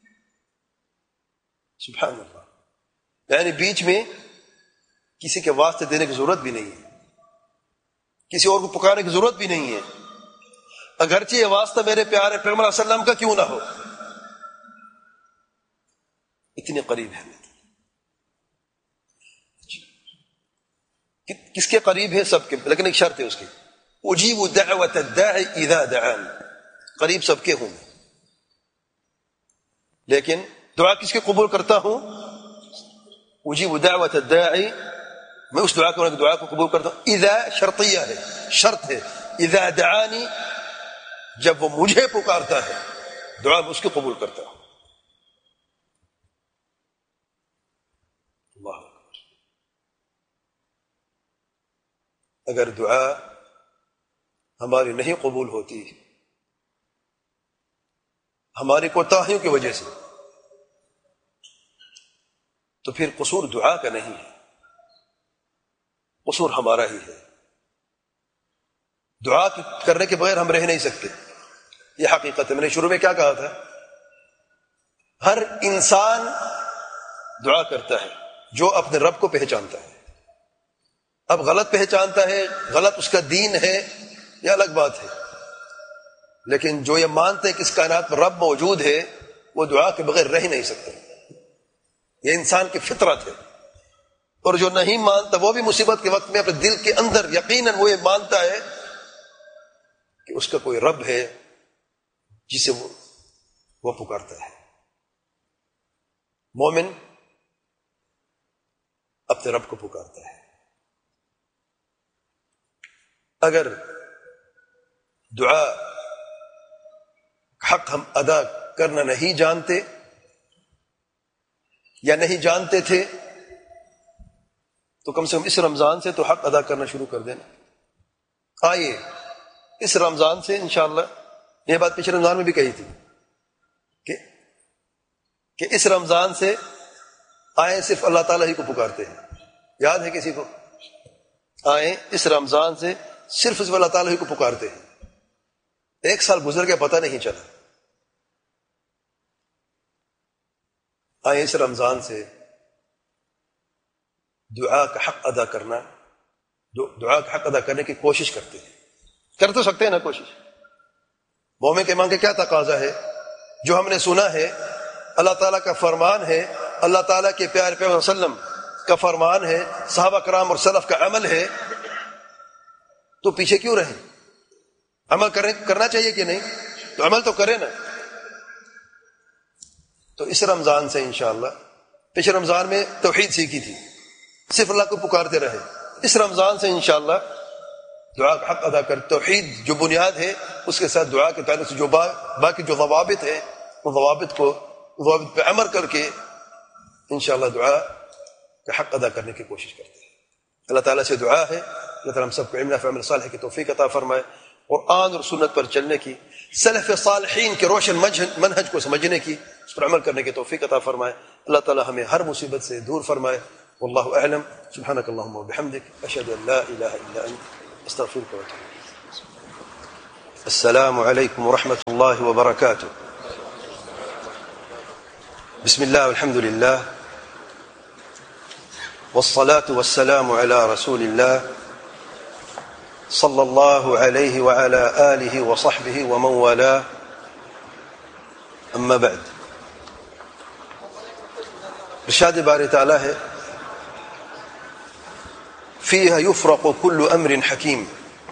سبحان اللہ، یعنی بیچ میں کسی کے واسطے دینے کی ضرورت بھی نہیں ہے، کسی اور کو پکارنے کی ضرورت بھی نہیں ہے، اگرچہ یہ واسطہ میرے پیارے پیغمبر صلی اللہ علیہ وسلم کا کیوں نہ ہو، اتنی قریب ہے۔ کس کے قریب ہے؟ سب کے، لیکن ایک شرط ہے اس کی، اجیب دعوت الداعی اذا دعان، قریب سب کے ہوں، لیکن دعا کس کے قبول کرتا ہوں؟ اجیب دعوت الداعی، میں اس دعا کو دعا کو قبول کرتا ہوں، اذا شرطیہ ہے، شرط ہے، اذا دعانی، جب وہ مجھے پکارتا ہے دعا میں اس کو قبول کرتا ہوں۔ اللہ اکبر۔ اگر دعا ہماری نہیں قبول ہوتی ہماری کوتاہیوں کی وجہ سے تو پھر قصور دعا کا نہیں ہے، قصور ہمارا ہی ہے۔ دعا کرنے کے بغیر ہم رہ نہیں سکتے، یہ حقیقت ہے۔ میں نے شروع میں کیا کہا تھا؟ ہر انسان دعا کرتا ہے جو اپنے رب کو پہچانتا ہے۔ اب غلط پہچانتا ہے، غلط اس کا دین ہے، یہ الگ بات ہے، لیکن جو یہ مانتے ہیں کہ اس کائنات میں رب موجود ہے وہ دعا کے بغیر رہ نہیں سکتے، یہ انسان کی فطرت ہے۔ اور جو نہیں مانتا وہ بھی مصیبت کے وقت میں اپنے دل کے اندر یقیناً وہ یہ مانتا ہے کہ اس کا کوئی رب ہے جسے وہ, وہ پکارتا ہے۔ مومن اپنے رب کو پکارتا ہے۔ اگر دعا حق ہم ادا کرنا نہیں جانتے یا نہیں جانتے تھے تو کم سے کم اس رمضان سے تو حق ادا کرنا شروع کر دینا۔ آئیے اس رمضان سے انشاءاللہ، یہ بات پچھلے رمضان میں بھی کہی تھی کہ کہ اس رمضان سے آئیں صرف اللہ تعالیٰ ہی کو پکارتے ہیں، یاد ہے کسی کو؟ آئیں اس رمضان سے صرف صرف اللہ تعالیٰ ہی کو پکارتے ہیں۔ ایک سال گزر گیا پتہ نہیں چلا۔ آئیں اس رمضان سے دعا کا حق ادا کرنا، دعا کا حق ادا کرنے کی کوشش کرتے ہیں۔ کر تو سکتے ہیں نا کوشش؟ مومن کے ایمان کا کیا تقاضا ہے؟ جو ہم نے سنا ہے اللہ تعالیٰ کا فرمان ہے، اللہ تعالیٰ کے پیارے پیغمبر صلی اللہ علیہ وسلم کا فرمان ہے، صحابہ کرام اور سلف کا عمل ہے، تو پیچھے کیوں رہیں؟ عمل کرنا چاہیے کہ نہیں؟ تو عمل تو کرے نا۔ تو اس رمضان سے انشاءاللہ، پچھلے رمضان میں توحید سیکھی تھی، صرف اللہ کو پکارتے رہے، اس رمضان سے انشاءاللہ دعا کا حق ادا کر، توحید جو بنیاد ہے اس کے ساتھ دعا کے تعلق سے جو با باقی جو ضوابط ہیں وہ ضوابط کو ضوابط پہ عمل کر کے انشاءاللہ دعا کا حق ادا کرنے کی کوشش کرتے ہیں۔ اللہ تعالیٰ سے دعا ہے اللہ تعالیٰ ہم سب کو علم نافع عمل صالح کی توفیق عطا فرمائے، قرآن اور سنت پر چلنے کی، سلف صالحین کے روشن منہج کو سمجھنے کی، اس پر عمل کرنے کی توفیق عطا فرمائے۔ اللہ تعالیٰ ہمیں ہر مصیبت سے دور فرمائے۔ واللہ اعلم، سبحانک اللہم و بحمدک، اشہد ان لا الہ الا انت، استغفرک و اتوب الیک۔ السلام عليكم ورحمة الله وبركاته. بسم الله والحمد لله والصلاة والسلام على رسول الله صلى الله عليه وعلى آله وصحبه ومن والاه. أما بعد، ارشاد باری تعالی ہے فيها يفرق كل أمر حكيم.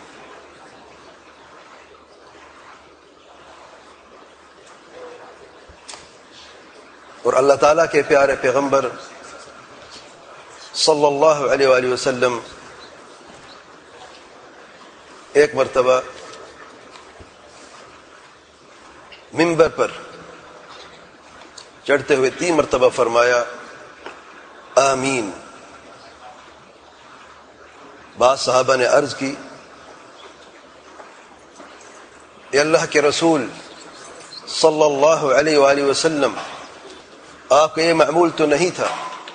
اور اللہ تعالیٰ کے پیارے پیغمبر صلی اللہ علیہ وآلہ وسلم ایک مرتبہ منبر پر چڑھتے ہوئے تین مرتبہ فرمایا آمین. بعض صحابہ نے عرض کی اے اللہ کے رسول صلی اللہ علیہ وآلہ وسلم، آپ کا یہ معمول تو نہیں تھا،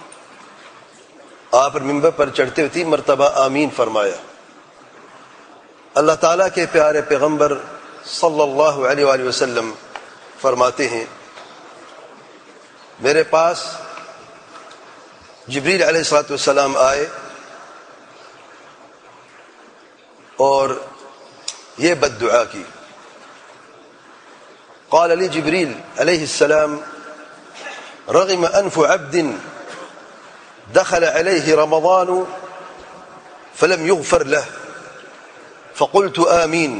آپ منبر پر چڑھتے ہوئے تین مرتبہ آمین فرمایا. اللہ تعالیٰ کے پیارے پیغمبر صلی اللہ علیہ وآلہ وسلم فرماتے ہیں میرے پاس جبریل علیہ الصلوۃ والسلام آئے اور یہ بد دعا کی. قال لی جبریل علیہ السلام رغم أنف عبد دخل عليه رمضان فلم يغفر له فقلت آمين.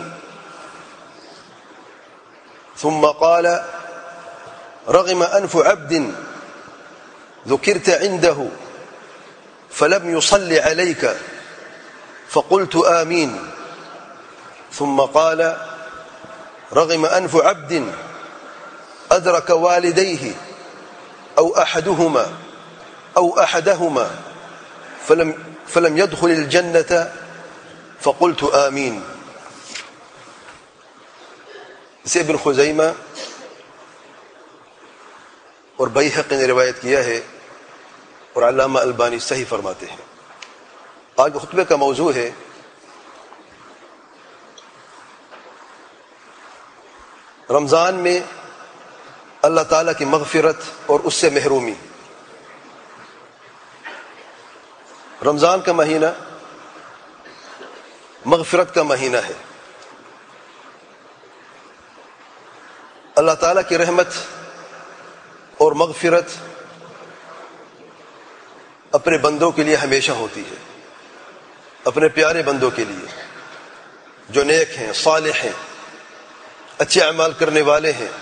ثم قال رغم أنف عبد ذكرت عنده فلم يصل عليك فقلت آمين. ثم قال رغم أنف عبد أدرك والديه أو أحدهما أو أحدهما فلم فلم يدخل الجنة فقلت آمين. اسے ابن خزیمہ اور بیہقی نے روایت کیا ہے اور علامہ البانی صحیح فرماتے ہیں. آج خطبے کا موضوع ہے رمضان میں اللہ تعالیٰ کی مغفرت اور اس سے محرومی. رمضان کا مہینہ مغفرت کا مہینہ ہے. اللہ تعالیٰ کی رحمت اور مغفرت اپنے بندوں کے لیے ہمیشہ ہوتی ہے، اپنے پیارے بندوں کے لیے جو نیک ہیں، صالح ہیں، اچھے اعمال کرنے والے ہیں،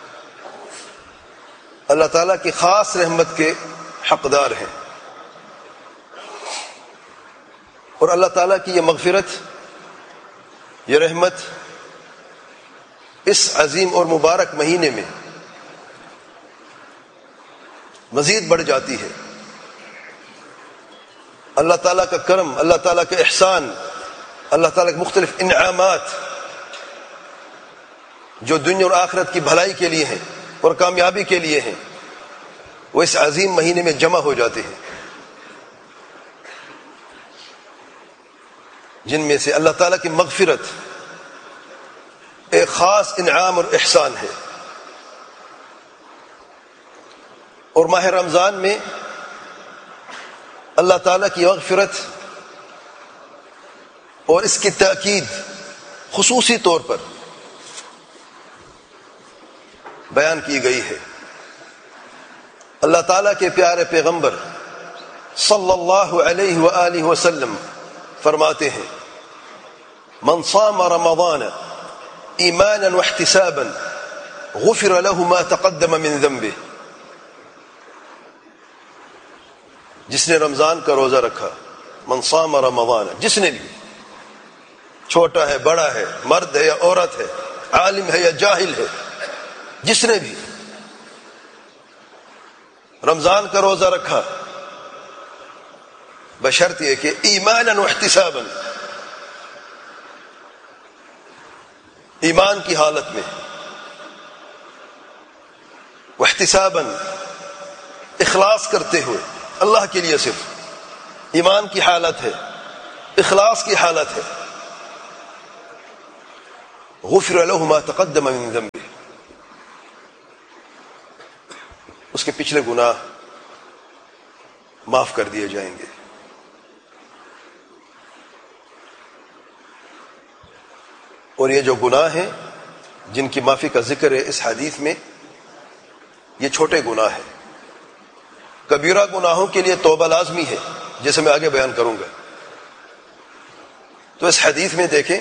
اللہ تعالیٰ کی خاص رحمت کے حقدار ہیں. اور اللہ تعالیٰ کی یہ مغفرت، یہ رحمت اس عظیم اور مبارک مہینے میں مزید بڑھ جاتی ہے. اللہ تعالیٰ کا کرم، اللہ تعالیٰ کا احسان، اللہ تعالیٰ کے مختلف انعامات جو دنیا اور آخرت کی بھلائی کے لیے ہیں اور کامیابی کے لیے ہیں، وہ اس عظیم مہینے میں جمع ہو جاتے ہیں، جن میں سے اللہ تعالیٰ کی مغفرت ایک خاص انعام اور احسان ہے. اور ماہ رمضان میں اللہ تعالیٰ کی مغفرت اور اس کی تاکید خصوصی طور پر بیان کی گئی ہے. اللہ تعالیٰ کے پیارے پیغمبر صلی اللہ علیہ وآلہ وسلم فرماتے ہیں من صام رمضان ایمانا واحتسابا غفر له ما تقدم من ذنبه. جس نے رمضان کا روزہ رکھا، من صام رمضان، جس نے بھی، چھوٹا ہے، بڑا ہے، مرد ہے یا عورت ہے، عالم ہے یا جاہل ہے، جس نے بھی رمضان کا روزہ رکھا بشرط یہ کہ ایمانا واحتسابا، ایمان کی حالت میں، واحتسابا، اخلاص کرتے ہوئے اللہ کے لیے، صرف ایمان کی حالت ہے، اخلاص کی حالت ہے. غفر له ما تقدم من ذنبه، اس کے پچھلے گناہ معاف کر دیے جائیں گے۔ اور یہ جو گناہ ہیں جن کی معافی کا ذکر ہے اس حدیث میں، یہ چھوٹے گناہ ہیں۔ کبیرہ گناہوں کے لیے توبہ لازمی ہے، جیسے میں آگے بیان کروں گا۔ تو اس حدیث میں دیکھیں،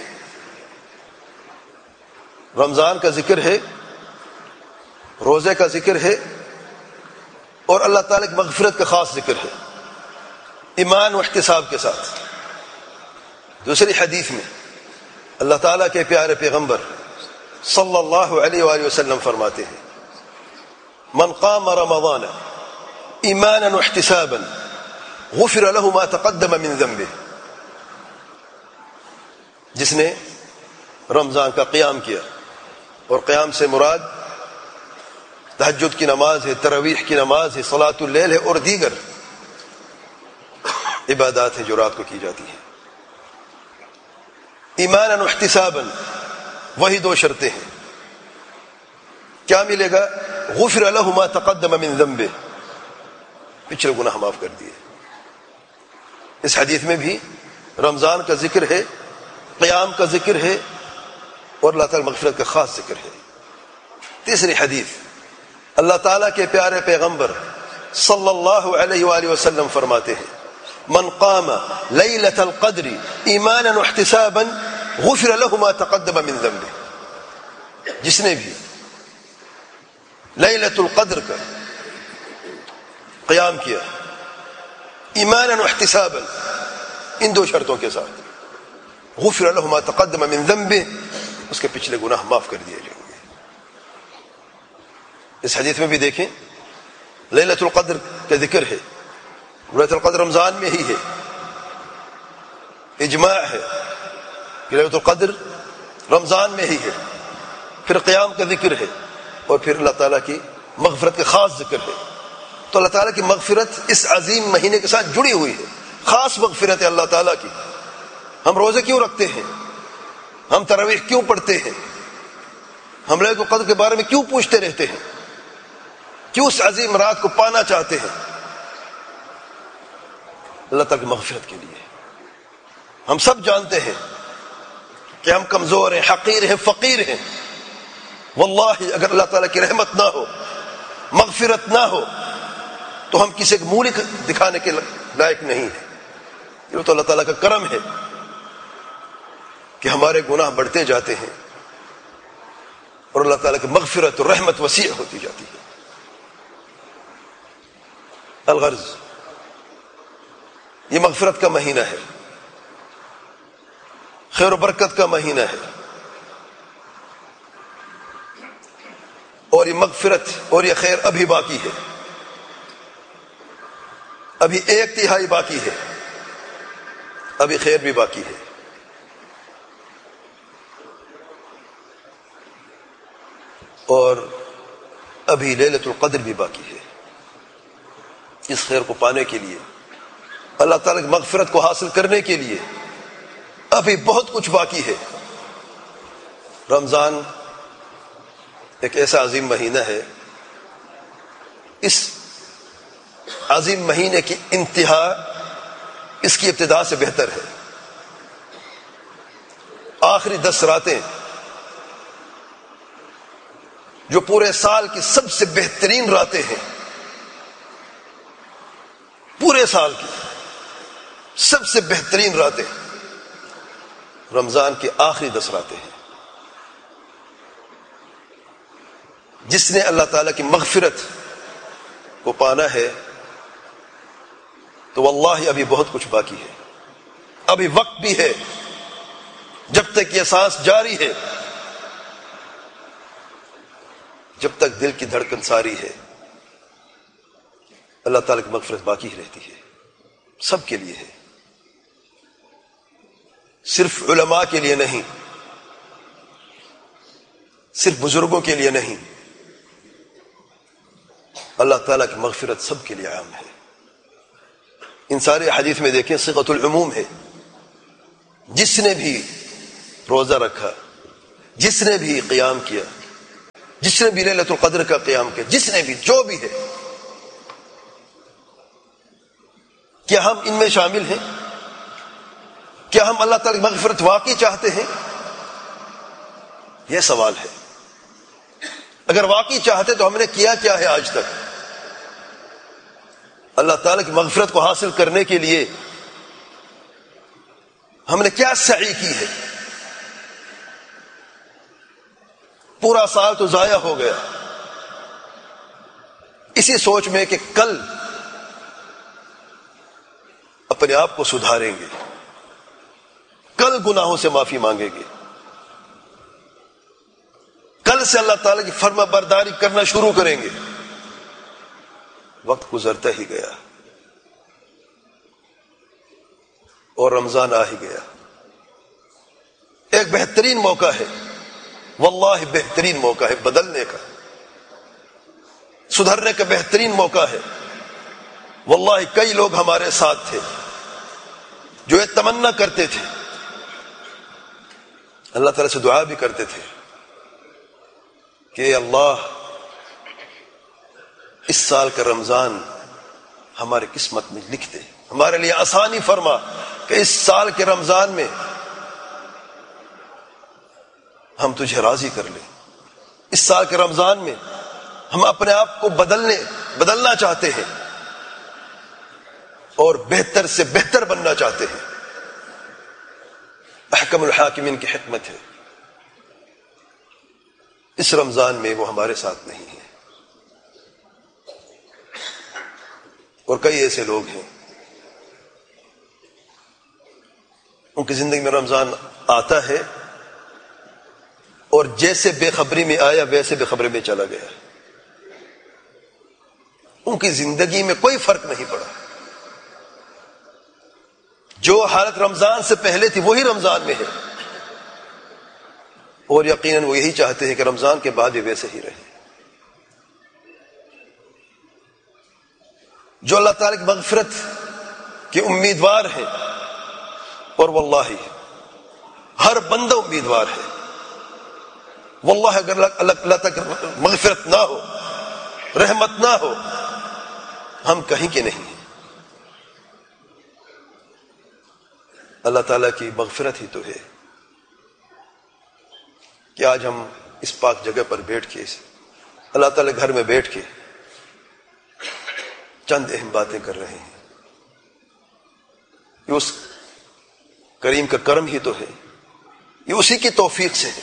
رمضان کا ذکر ہے، روزے کا ذکر ہے، اور اللہ تعالیٰ کی مغفرت کا خاص ذکر ہے، ایمان و احتساب کے ساتھ۔ دوسری حدیث میں اللہ تعالیٰ کے پیارے پیغمبر صلی اللہ علیہ وآلہ وسلم فرماتے ہیں، من قام رمضان ایمانا واحتسابا غفر له ما تقدم من ذنبه، جس نے رمضان کا قیام کیا، اور قیام سے مراد تہجد کی نماز ہے، تراویح کی نماز ہے، صلاۃ اللیل ہے، اور دیگر عبادات ہیں جو رات کو کی جاتی ہیں۔ ایمانا واحتسابا، وہی دو شرطیں ہیں۔ کیا ملے گا؟ غفر له ما تقدم من ذنبه، پچھلے گناہ معاف کر دیے۔ اس حدیث میں بھی رمضان کا ذکر ہے، قیام کا ذکر ہے، اور اللہ تعالی مغفرت کا خاص ذکر ہے۔ تیسری حدیث، اللہ تعالیٰ کے پیارے پیغمبر صلی اللہ علیہ وآلہ وسلم فرماتے ہیں، من قام لیلۃ القدر ایمانا واحتسابا غفر له ما تقدم من ذنبه، جس نے بھی لیلۃ القدر کا قیام کیا ایمانا واحتسابا، ان دو شرطوں کے ساتھ، غفر له ما تقدم من ذنبه، اس کے پچھلے گناہ معاف کر دیے جائیں گے۔ اس حدیث میں بھی دیکھیں، لیلۃ القدر کا ذکر ہے، لیلۃ القدر رمضان میں ہی ہے، اجماع ہے کہ لیلۃ القدر رمضان میں ہی ہے، پھر قیام کا ذکر ہے، اور پھر اللہ تعالیٰ کی مغفرت کا خاص ذکر ہے۔ تو اللہ تعالیٰ کی مغفرت اس عظیم مہینے کے ساتھ جڑی ہوئی ہے، خاص مغفرت ہے اللہ تعالیٰ کی۔ ہم روزے کیوں رکھتے ہیں؟ ہم تراویح کیوں پڑھتے ہیں؟ ہم لیلۃ القدر کے بارے میں کیوں پوچھتے رہتے ہیں؟ کیوں اس عظیم رات کو پانا چاہتے ہیں؟ اللہ تعالیٰ کی مغفرت کے لیے۔ ہم سب جانتے ہیں کہ ہم کمزور ہیں، حقیر ہیں، فقیر ہیں۔ واللہ اگر اللہ تعالیٰ کی رحمت نہ ہو، مغفرت نہ ہو، تو ہم کسی کو منہ دکھانے کے لائق نہیں ہیں۔ یہ تو اللہ تعالیٰ کا کرم ہے کہ ہمارے گناہ بڑھتے جاتے ہیں، اور اللہ تعالیٰ کی مغفرت اور رحمت وسیع ہوتی جاتی ہے۔ الغرض، یہ مغفرت کا مہینہ ہے، خیر و برکت کا مہینہ ہے، اور یہ مغفرت اور یہ خیر ابھی باقی ہے، ابھی ایک تہائی باقی ہے، ابھی خیر بھی باقی ہے۔ اور ابھی لیلۃ القدر بھی باقی ہے۔ اس خیر کو پانے کے لیے، اللہ تعالیٰ کی مغفرت کو حاصل کرنے کے لیے ابھی بہت کچھ باقی ہے۔ رمضان ایک ایسا عظیم مہینہ ہے، اس عظیم مہینے کی انتہا اس کی ابتدا سے بہتر ہے۔ آخری دس راتیں جو پورے سال کی سب سے بہترین راتیں ہیں، پورے سال کی سب سے بہترین راتیں رمضان کی آخری دس راتیں ہیں۔ جس نے اللہ تعالیٰ کی مغفرت کو پانا ہے تو واللہ ابھی بہت کچھ باقی ہے، ابھی وقت بھی ہے، جب تک یہ سانس جاری ہے، جب تک دل کی دھڑکن ساری ہے، اللہ تعالیٰ کی مغفرت باقی ہی رہتی ہے، سب کے لیے ہے، صرف علماء کے لیے نہیں، صرف بزرگوں کے لیے نہیں، اللہ تعالیٰ کی مغفرت سب کے لیے عام ہے۔ ان سارے حدیث میں دیکھیں صيغۃ العموم ہے، جس نے بھی روزہ رکھا، جس نے بھی قیام کیا، جس نے بھی لیلۃ القدر کا قیام کیا، جس نے بھی جو بھی ہے، کیا ہم ان میں شامل ہیں؟ کیا ہم اللہ تعالی کی مغفرت واقعی چاہتے ہیں؟ یہ سوال ہے۔ اگر واقعی چاہتے تو ہم نے کیا کیا ہے آج تک؟ اللہ تعالی کی مغفرت کو حاصل کرنے کے لیے ہم نے کیا سعی کی ہے؟ پورا سال تو ضائع ہو گیا اسی سوچ میں کہ کل اپنے آپ کو سدھاریں گے، کل گناہوں سے معافی مانگیں گے، کل سے اللہ تعالی کی فرما برداری کرنا شروع کریں گے۔ وقت گزرتا ہی گیا اور رمضان آ ہی گیا۔ ایک بہترین موقع ہے، واللہ بہترین موقع ہے بدلنے کا، سدھرنے کا بہترین موقع ہے۔ واللہ کئی لوگ ہمارے ساتھ تھے جو یہ تمنا کرتے تھے، اللہ تعالیٰ سے دعا بھی کرتے تھے کہ اللہ اس سال کا رمضان ہمارے قسمت میں لکھ دے، ہمارے لیے آسانی فرما کہ اس سال کے رمضان میں ہم تجھے راضی کر لیں، اس سال کے رمضان میں ہم اپنے آپ کو بدلنے بدلنا چاہتے ہیں اور بہتر سے بہتر بننا چاہتے ہیں۔ احکم الحاکمین کی حکمت ہے، اس رمضان میں وہ ہمارے ساتھ نہیں ہے، اور کئی ایسے لوگ ہیں ان کی زندگی میں رمضان آتا ہے اور جیسے بے خبری میں آیا ویسے بے خبری میں چلا گیا، ان کی زندگی میں کوئی فرق نہیں پڑا، جو حالت رمضان سے پہلے تھی وہی رمضان میں ہے، اور یقیناً وہ یہی چاہتے ہیں کہ رمضان کے بعد بھی ویسے ہی رہے۔ جو اللہ تعالی کی مغفرت کے امیدوار ہیں، اور واللہ ہر بندہ امیدوار ہے، واللہ اگر اللہ تعالی کی مغفرت نہ ہو، رحمت نہ ہو، ہم کہیں کے نہیں ہیں۔ اللہ تعالیٰ کی مغفرت ہی تو ہے کہ آج ہم اس پاک جگہ پر بیٹھ کے اللہ تعالیٰ گھر میں بیٹھ کے چند اہم باتیں کر رہے ہیں۔ یہ اس کریم کا کرم ہی تو ہے، یہ اسی کی توفیق سے ہے۔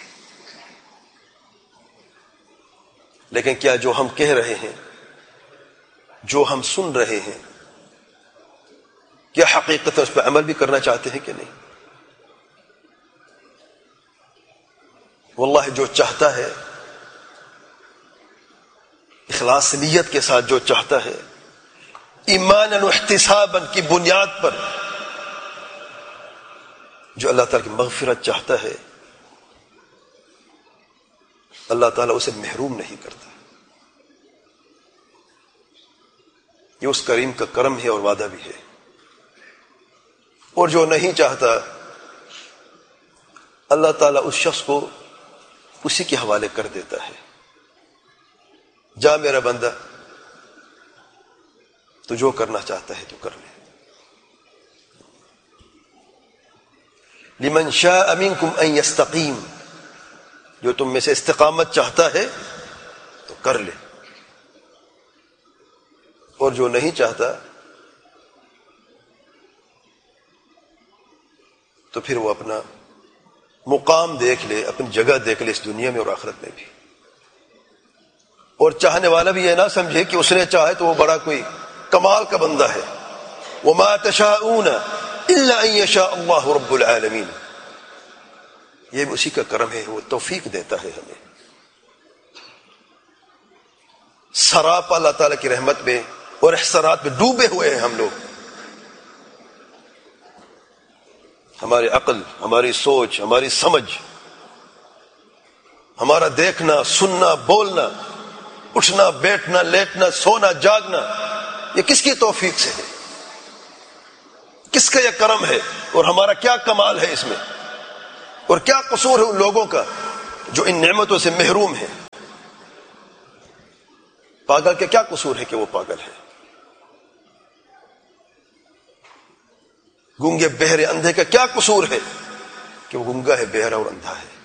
لیکن کیا جو ہم کہہ رہے ہیں، جو ہم سن رہے ہیں، کیا حقیقت اس پہ عمل بھی کرنا چاہتے ہیں کہ نہیں؟ واللہ جو چاہتا ہے اخلاص نیت کے ساتھ، جو چاہتا ہے ایمانا و احتسابا کی بنیاد پر، جو اللہ تعالیٰ کی مغفرت چاہتا ہے، اللہ تعالیٰ اسے محروم نہیں کرتا۔ یہ اس کریم کا کرم ہے اور وعدہ بھی ہے۔ اور جو نہیں چاہتا، اللہ تعالیٰ اس شخص کو اسی کے حوالے کر دیتا ہے، جا میرا بندہ، تو جو کرنا چاہتا ہے تو کر لے۔ لمن شاء منکم ان یستقیم، جو تم میں سے استقامت چاہتا ہے تو کر لے، اور جو نہیں چاہتا تو پھر وہ اپنا مقام دیکھ لے، اپنی جگہ دیکھ لے اس دنیا میں اور آخرت میں بھی۔ اور چاہنے والا بھی یہ نہ سمجھے کہ اس نے چاہے تو وہ بڑا کوئی کمال کا بندہ ہے۔ وَمَا تَشَاءُونَ إِلَّا أَن يَشَاءَ اللَّهُ رَبُّ الْعَالَمِينَ، یہ بھی اسی کا کرم ہے، وہ توفیق دیتا ہے ہمیں۔ سراپا اللہ تعالیٰ کی رحمت میں اور احسانات میں ڈوبے ہوئے ہیں ہم لوگ۔ ہماری عقل، ہماری سوچ، ہماری سمجھ، ہمارا دیکھنا، سننا، بولنا، اٹھنا، بیٹھنا، لیٹنا، سونا، جاگنا، یہ کس کی توفیق سے ہے؟ کس کا یہ کرم ہے؟ اور ہمارا کیا کمال ہے اس میں؟ اور کیا قصور ہے ان لوگوں کا جو ان نعمتوں سے محروم ہے. پاگل کے کیا قصور ہے کہ وہ پاگل ہے؟ گونگے بہرے اندھے کا کیا قصور ہے کہ وہ گونگا ہے، بہرا اور اندھا ہے؟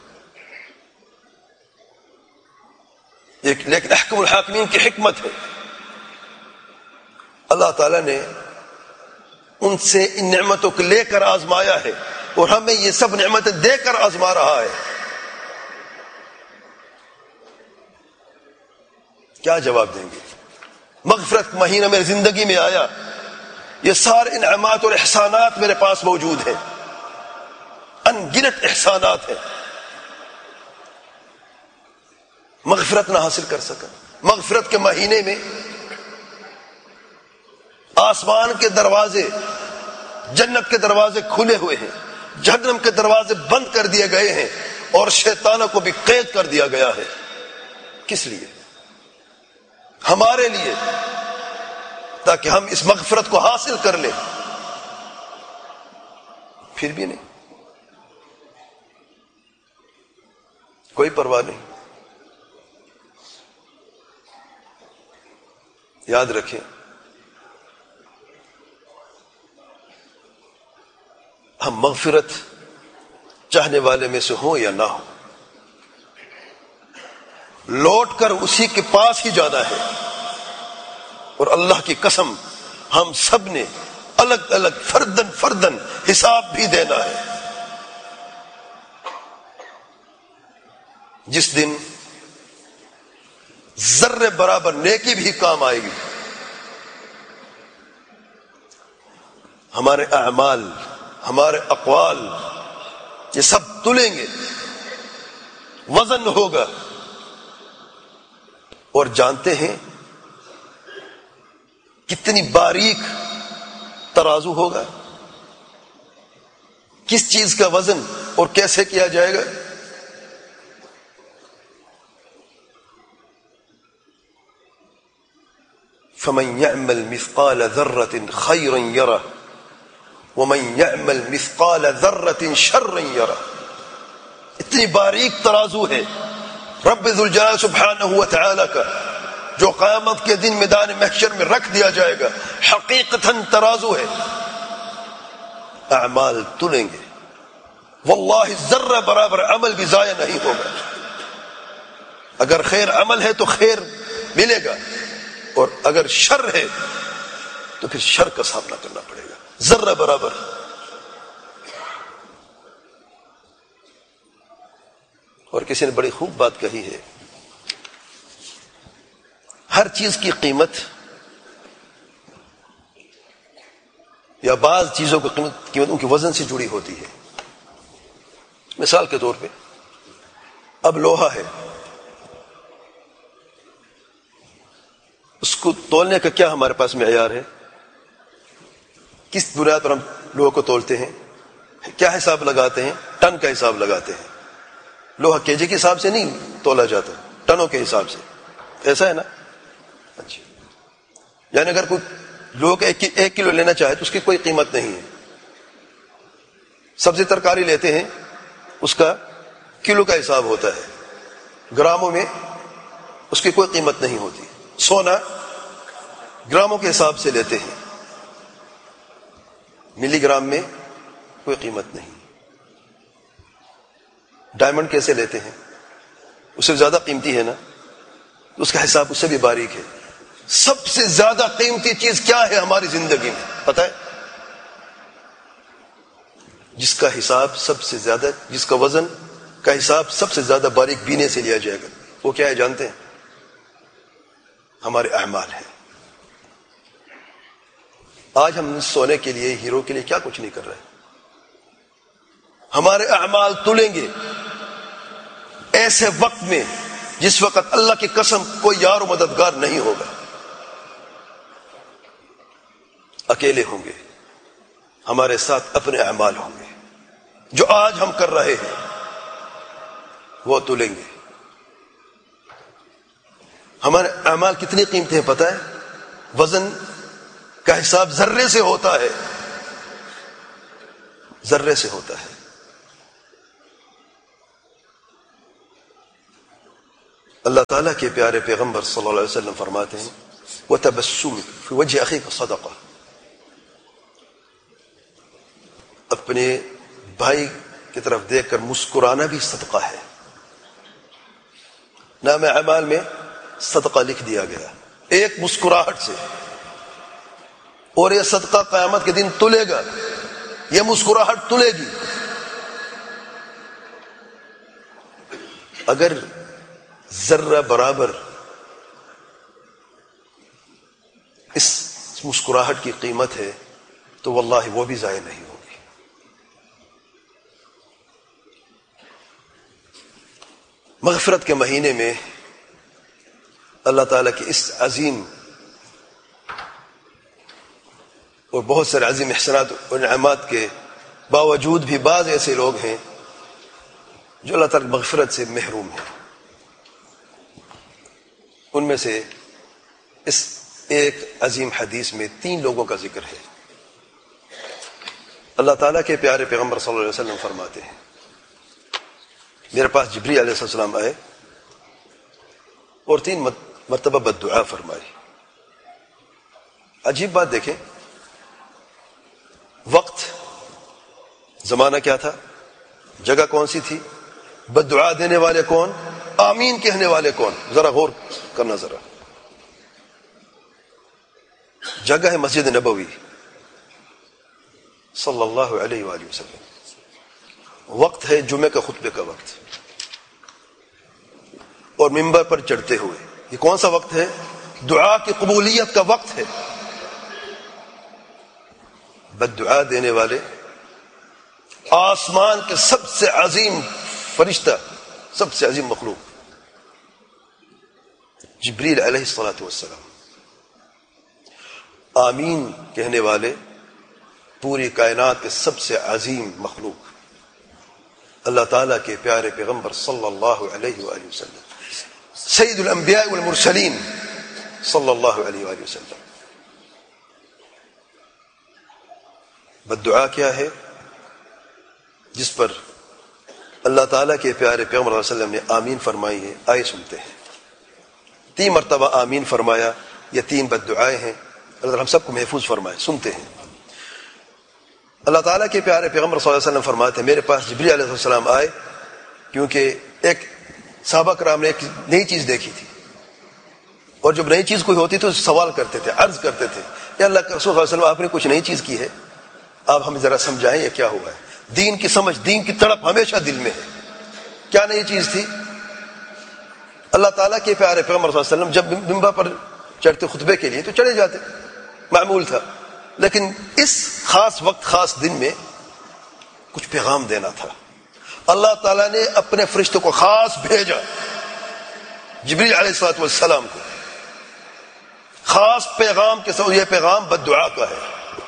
لیکن احکم الحاکمین کی حکمت ہے، اللہ تعالیٰ نے ان سے ان نعمتوں کو لے کر آزمایا ہے اور ہمیں یہ سب نعمتیں دے کر آزما رہا ہے. کیا جواب دیں گے؟ مغفرت مہینہ میری زندگی میں آیا، یہ سارے انعامات اور احسانات میرے پاس موجود ہیں، ان گنت احسانات ہیں، مغفرت نہ حاصل کر سکا. مغفرت کے مہینے میں آسمان کے دروازے، جنت کے دروازے کھلے ہوئے ہیں، جہنم کے دروازے بند کر دیے گئے ہیں اور شیطانوں کو بھی قید کر دیا گیا ہے. کس لیے؟ ہمارے لیے، تاکہ ہم اس مغفرت کو حاصل کر لیں. پھر بھی نہیں، کوئی پرواہ نہیں. یاد رکھیں، ہم مغفرت چاہنے والے میں سے ہوں یا نہ ہوں، لوٹ کر اسی کے پاس ہی جانا ہے. اور اللہ کی قسم ہم سب نے الگ الگ فردن فردن حساب بھی دینا ہے. جس دن ذرے برابر نیکی بھی کام آئے گی. ہمارے اعمال، ہمارے اقوال، یہ سب تلیں گے، وزن ہوگا. اور جانتے ہیں کتنی باریک ترازو ہوگا، کس چیز کا وزن اور کیسے کیا جائے گا؟ فمن يعمل مثقال ذرة خيرا يره ومن يعمل مثقال ذرة شرا يره. اتنی باریک ترازو ہے رب ذوالجلال سبحانہ و تعالی کا، جو قیامت کے دن میدان محشر میں رکھ دیا جائے گا. حقیقتاً ترازو ہے، اعمال تلیں گے، واللہ ذرہ برابر عمل بھی ضائع نہیں ہوگا. اگر خیر عمل ہے تو خیر ملے گا، اور اگر شر ہے تو پھر شر کا سامنا کرنا پڑے گا ذرہ برابر. اور کسی نے بڑی خوب بات کہی ہے، ہر چیز کی قیمت یا بعض چیزوں کی قیمت قیمت ان کے وزن سے جڑی ہوتی ہے. مثال کے طور پہ اب لوہا ہے، اس کو تولنے کا کیا ہمارے پاس معیار ہے؟ کس بنیاد پر ہم لوہے کو تولتے ہیں؟ کیا حساب لگاتے ہیں؟ ٹن کا حساب لگاتے ہیں. لوہا کے جی کے حساب سے نہیں تولا جاتا، ٹنوں کے حساب سے. ایسا ہے نا؟ اچھا، یعنی اگر کوئی لوہے کا ایک, ایک کلو لینا چاہے تو اس کی کوئی قیمت نہیں ہے. سبزی ترکاری لیتے ہیں، اس کا کلو کا حساب ہوتا ہے، گراموں میں اس کی کوئی قیمت نہیں ہوتی. سونا گراموں کے حساب سے لیتے ہیں، ملی گرام میں کوئی قیمت نہیں. ڈائمنڈ کیسے لیتے ہیں؟ اس سے زیادہ قیمتی ہے نا، اس کا حساب اس سے بھی باریک ہے. سب سے زیادہ قیمتی چیز کیا ہے ہماری زندگی میں پتہ ہے؟ جس کا حساب سب سے زیادہ، جس کا وزن کا حساب سب سے زیادہ باریک بینے سے لیا جائے گا، وہ کیا ہے جانتے ہیں؟ ہمارے اعمال ہیں. آج ہم سونے کے لیے، ہیرو کے لیے کیا کچھ نہیں کر رہے. ہمارے اعمال تلیں گے ایسے وقت میں جس وقت اللہ کی قسم کوئی یار و مددگار نہیں ہوگا. اکیلے ہوں گے، ہمارے ساتھ اپنے اعمال ہوں گے. جو آج ہم کر رہے ہیں وہ تلیں گے. ہمارے اعمال کتنی قیمتی ہیں پتہ ہے؟ وزن کا حساب ذرے سے ہوتا ہے، ذرے سے ہوتا ہے. اللہ تعالیٰ کے پیارے پیغمبر صلی اللہ علیہ وسلم فرماتے ہیں وَتَبَسُّمِ فِي وَجْهِ أَخِيكَ صَدَقَةٌ، اپنے بھائی کی طرف دیکھ کر مسکرانا بھی صدقہ ہے۔ نام اعمال میں صدقہ لکھ دیا گیا ایک مسکراہٹ سے، اور یہ صدقہ قیامت کے دن تلے گا، یہ مسکراہٹ تلے گی۔ اگر ذرہ برابر اس مسکراہٹ کی قیمت ہے تو واللہ وہ بھی ضائع نہیں ہوگی۔ مغفرت کے مہینے میں اللہ تعالیٰ کے اس عظیم اور بہت سارے عظیم احسانات اور نعمات کے باوجود بھی بعض ایسے لوگ ہیں جو اللہ تعالیٰ کی مغفرت سے محروم ہیں۔ ان میں سے اس ایک عظیم حدیث میں تین لوگوں کا ذکر ہے۔ اللہ تعالیٰ کے پیارے پیغمبر صلی اللہ علیہ وسلم فرماتے ہیں میرے پاس جبریل علیہ السلام آئے اور تین مرتبہ بد دعا فرمائی۔ عجیب بات دیکھیں، وقت زمانہ کیا تھا، جگہ کون سی تھی، بد دعا دینے والے کون، آمین کہنے والے کون، ذرا غور کرنا ذرا۔ جگہ ہے مسجد نبوی صلی اللہ علیہ وآلہ وسلم، وقت ہے جمعے کا خطبے کا وقت، اور منبر پر چڑھتے ہوئے یہ کون سا وقت ہے، دعا کی قبولیت کا وقت ہے۔ بد دعا دینے والے آسمان کے سب سے عظیم فرشتہ، سب سے عظیم مخلوق جبریل علیہ الصلوۃ والسلام، آمین کہنے والے پوری کائنات کے سب سے عظیم مخلوق اللہ تعالیٰ کے پیارے پیغمبر صلی اللہ علیہ وآلہ وسلم، سید الانبیاء والمرسلین صلی اللہ علیہ وآلہ وسلم۔ بد دعا کیا ہے، جس پر اللہ تعالیٰ کے پیارے پیغمبر صلی اللہ علیہ وسلم نے آمین فرمائی ہے۔ آئے سنتے ہیں، تین مرتبہ آمین فرمایا، یہ تین بد دعائیں ہیں، اللہ ہم سب کو محفوظ فرمائے۔ سنتے ہیں، اللہ تعالیٰ کے پیارے پیغمبر صلی اللہ علیہ وسلم فرماتے ہیں میرے پاس جبریل علیہ السلام آئے، کیونکہ ایک صحابہ کرام نے ایک نئی چیز دیکھی تھی، اور جب نئی چیز کوئی ہوتی تو سوال کرتے تھے، عرض کرتے تھے کہ اللہ کے رسول صلی اللہ علیہ وسلم آپ نے کچھ نئی چیز کی ہے، آپ ہمیں ذرا سمجھائیں یہ کیا ہوا ہے۔ دین کی سمجھ، دین کی تڑپ ہمیشہ دل میں ہے۔ کیا نئی چیز تھی؟ اللہ تعالیٰ کے پیارے پیغمبر صلی اللہ علیہ وسلم جب منبر پر چڑھتے خطبے کے لیے تو چڑھے جاتے، معمول تھا، لیکن اس خاص وقت خاص دن میں کچھ پیغام دینا تھا۔ اللہ تعالیٰ نے اپنے فرشتوں کو خاص بھیجا، جبریل علیہ الصلوۃ والسلام کو، خاص پیغام کے ساتھ۔ یہ پیغام بد دعا کا ہے۔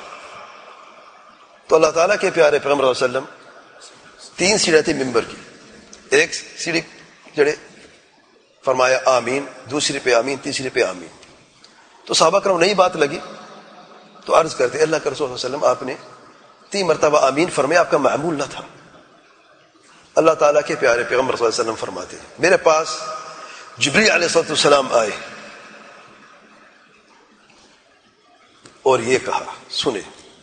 تو اللہ تعالیٰ کے پیارے پیغمبر صلی اللہ علیہ وسلم تین سیڑھیں تھی ممبر کی، ایک سیڑھی چڑھے فرمایا آمین، دوسری پہ آمین، تیسری پہ آمین۔ تو صحابہ کرام نئی بات لگی تو عرض کرتے اللہ کے رسول صلی اللہ علیہ وسلم آپ نے تین مرتبہ آمین فرمایا، آپ کا معمول نہ تھا۔ اللہ تعالیٰ کے پیارے پیغمبر صلی اللہ علیہ وسلم فرماتے ہیں میرے پاس جبریل علیہ السلام آئے اور یہ کہا، سنے،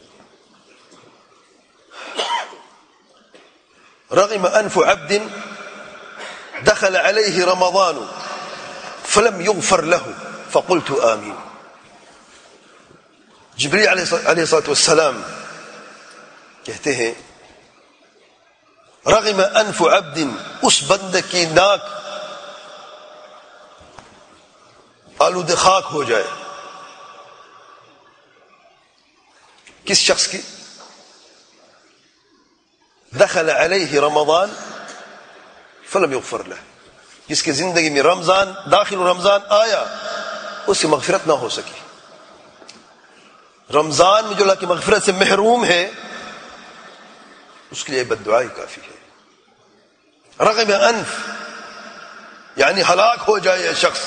رغم انف عبد دخل عليه رمضان فلم يغفر له فقلت آمین۔ جبریل علیہ السلام کہتے ہیں رغم انف عبد، اس بندے کی ناک آلود خاک ہو جائے، کس شخص کی؟ دخل علیہ رمضان فلم یغفر له، جس کی زندگی میں رمضان داخل رمضان آیا، اس سے مغفرت نہ ہو سکی۔ رمضان میں جو اللہ کی مغفرت سے محروم ہے اس کے لیے بد دعا ہی کافی ہے۔ رغم انف یعنی ہلاک ہو جائے یہ شخص،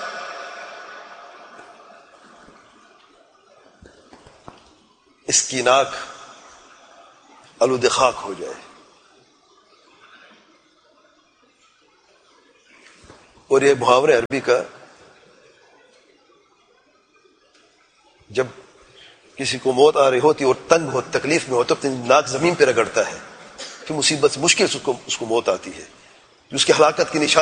اس کی ناک آلود خاک ہو جائے، اور یہ محاورہ عربی کا، جب کسی کو موت آ رہی ہوتی اور تنگ ہو، تکلیف میں ہو، تو اپنی ناک زمین پہ رگڑتا ہے، پھر مصیبت مشکل سے اس کو اس کو موت آتی ہے، اس کی ہلاکت کی نشانی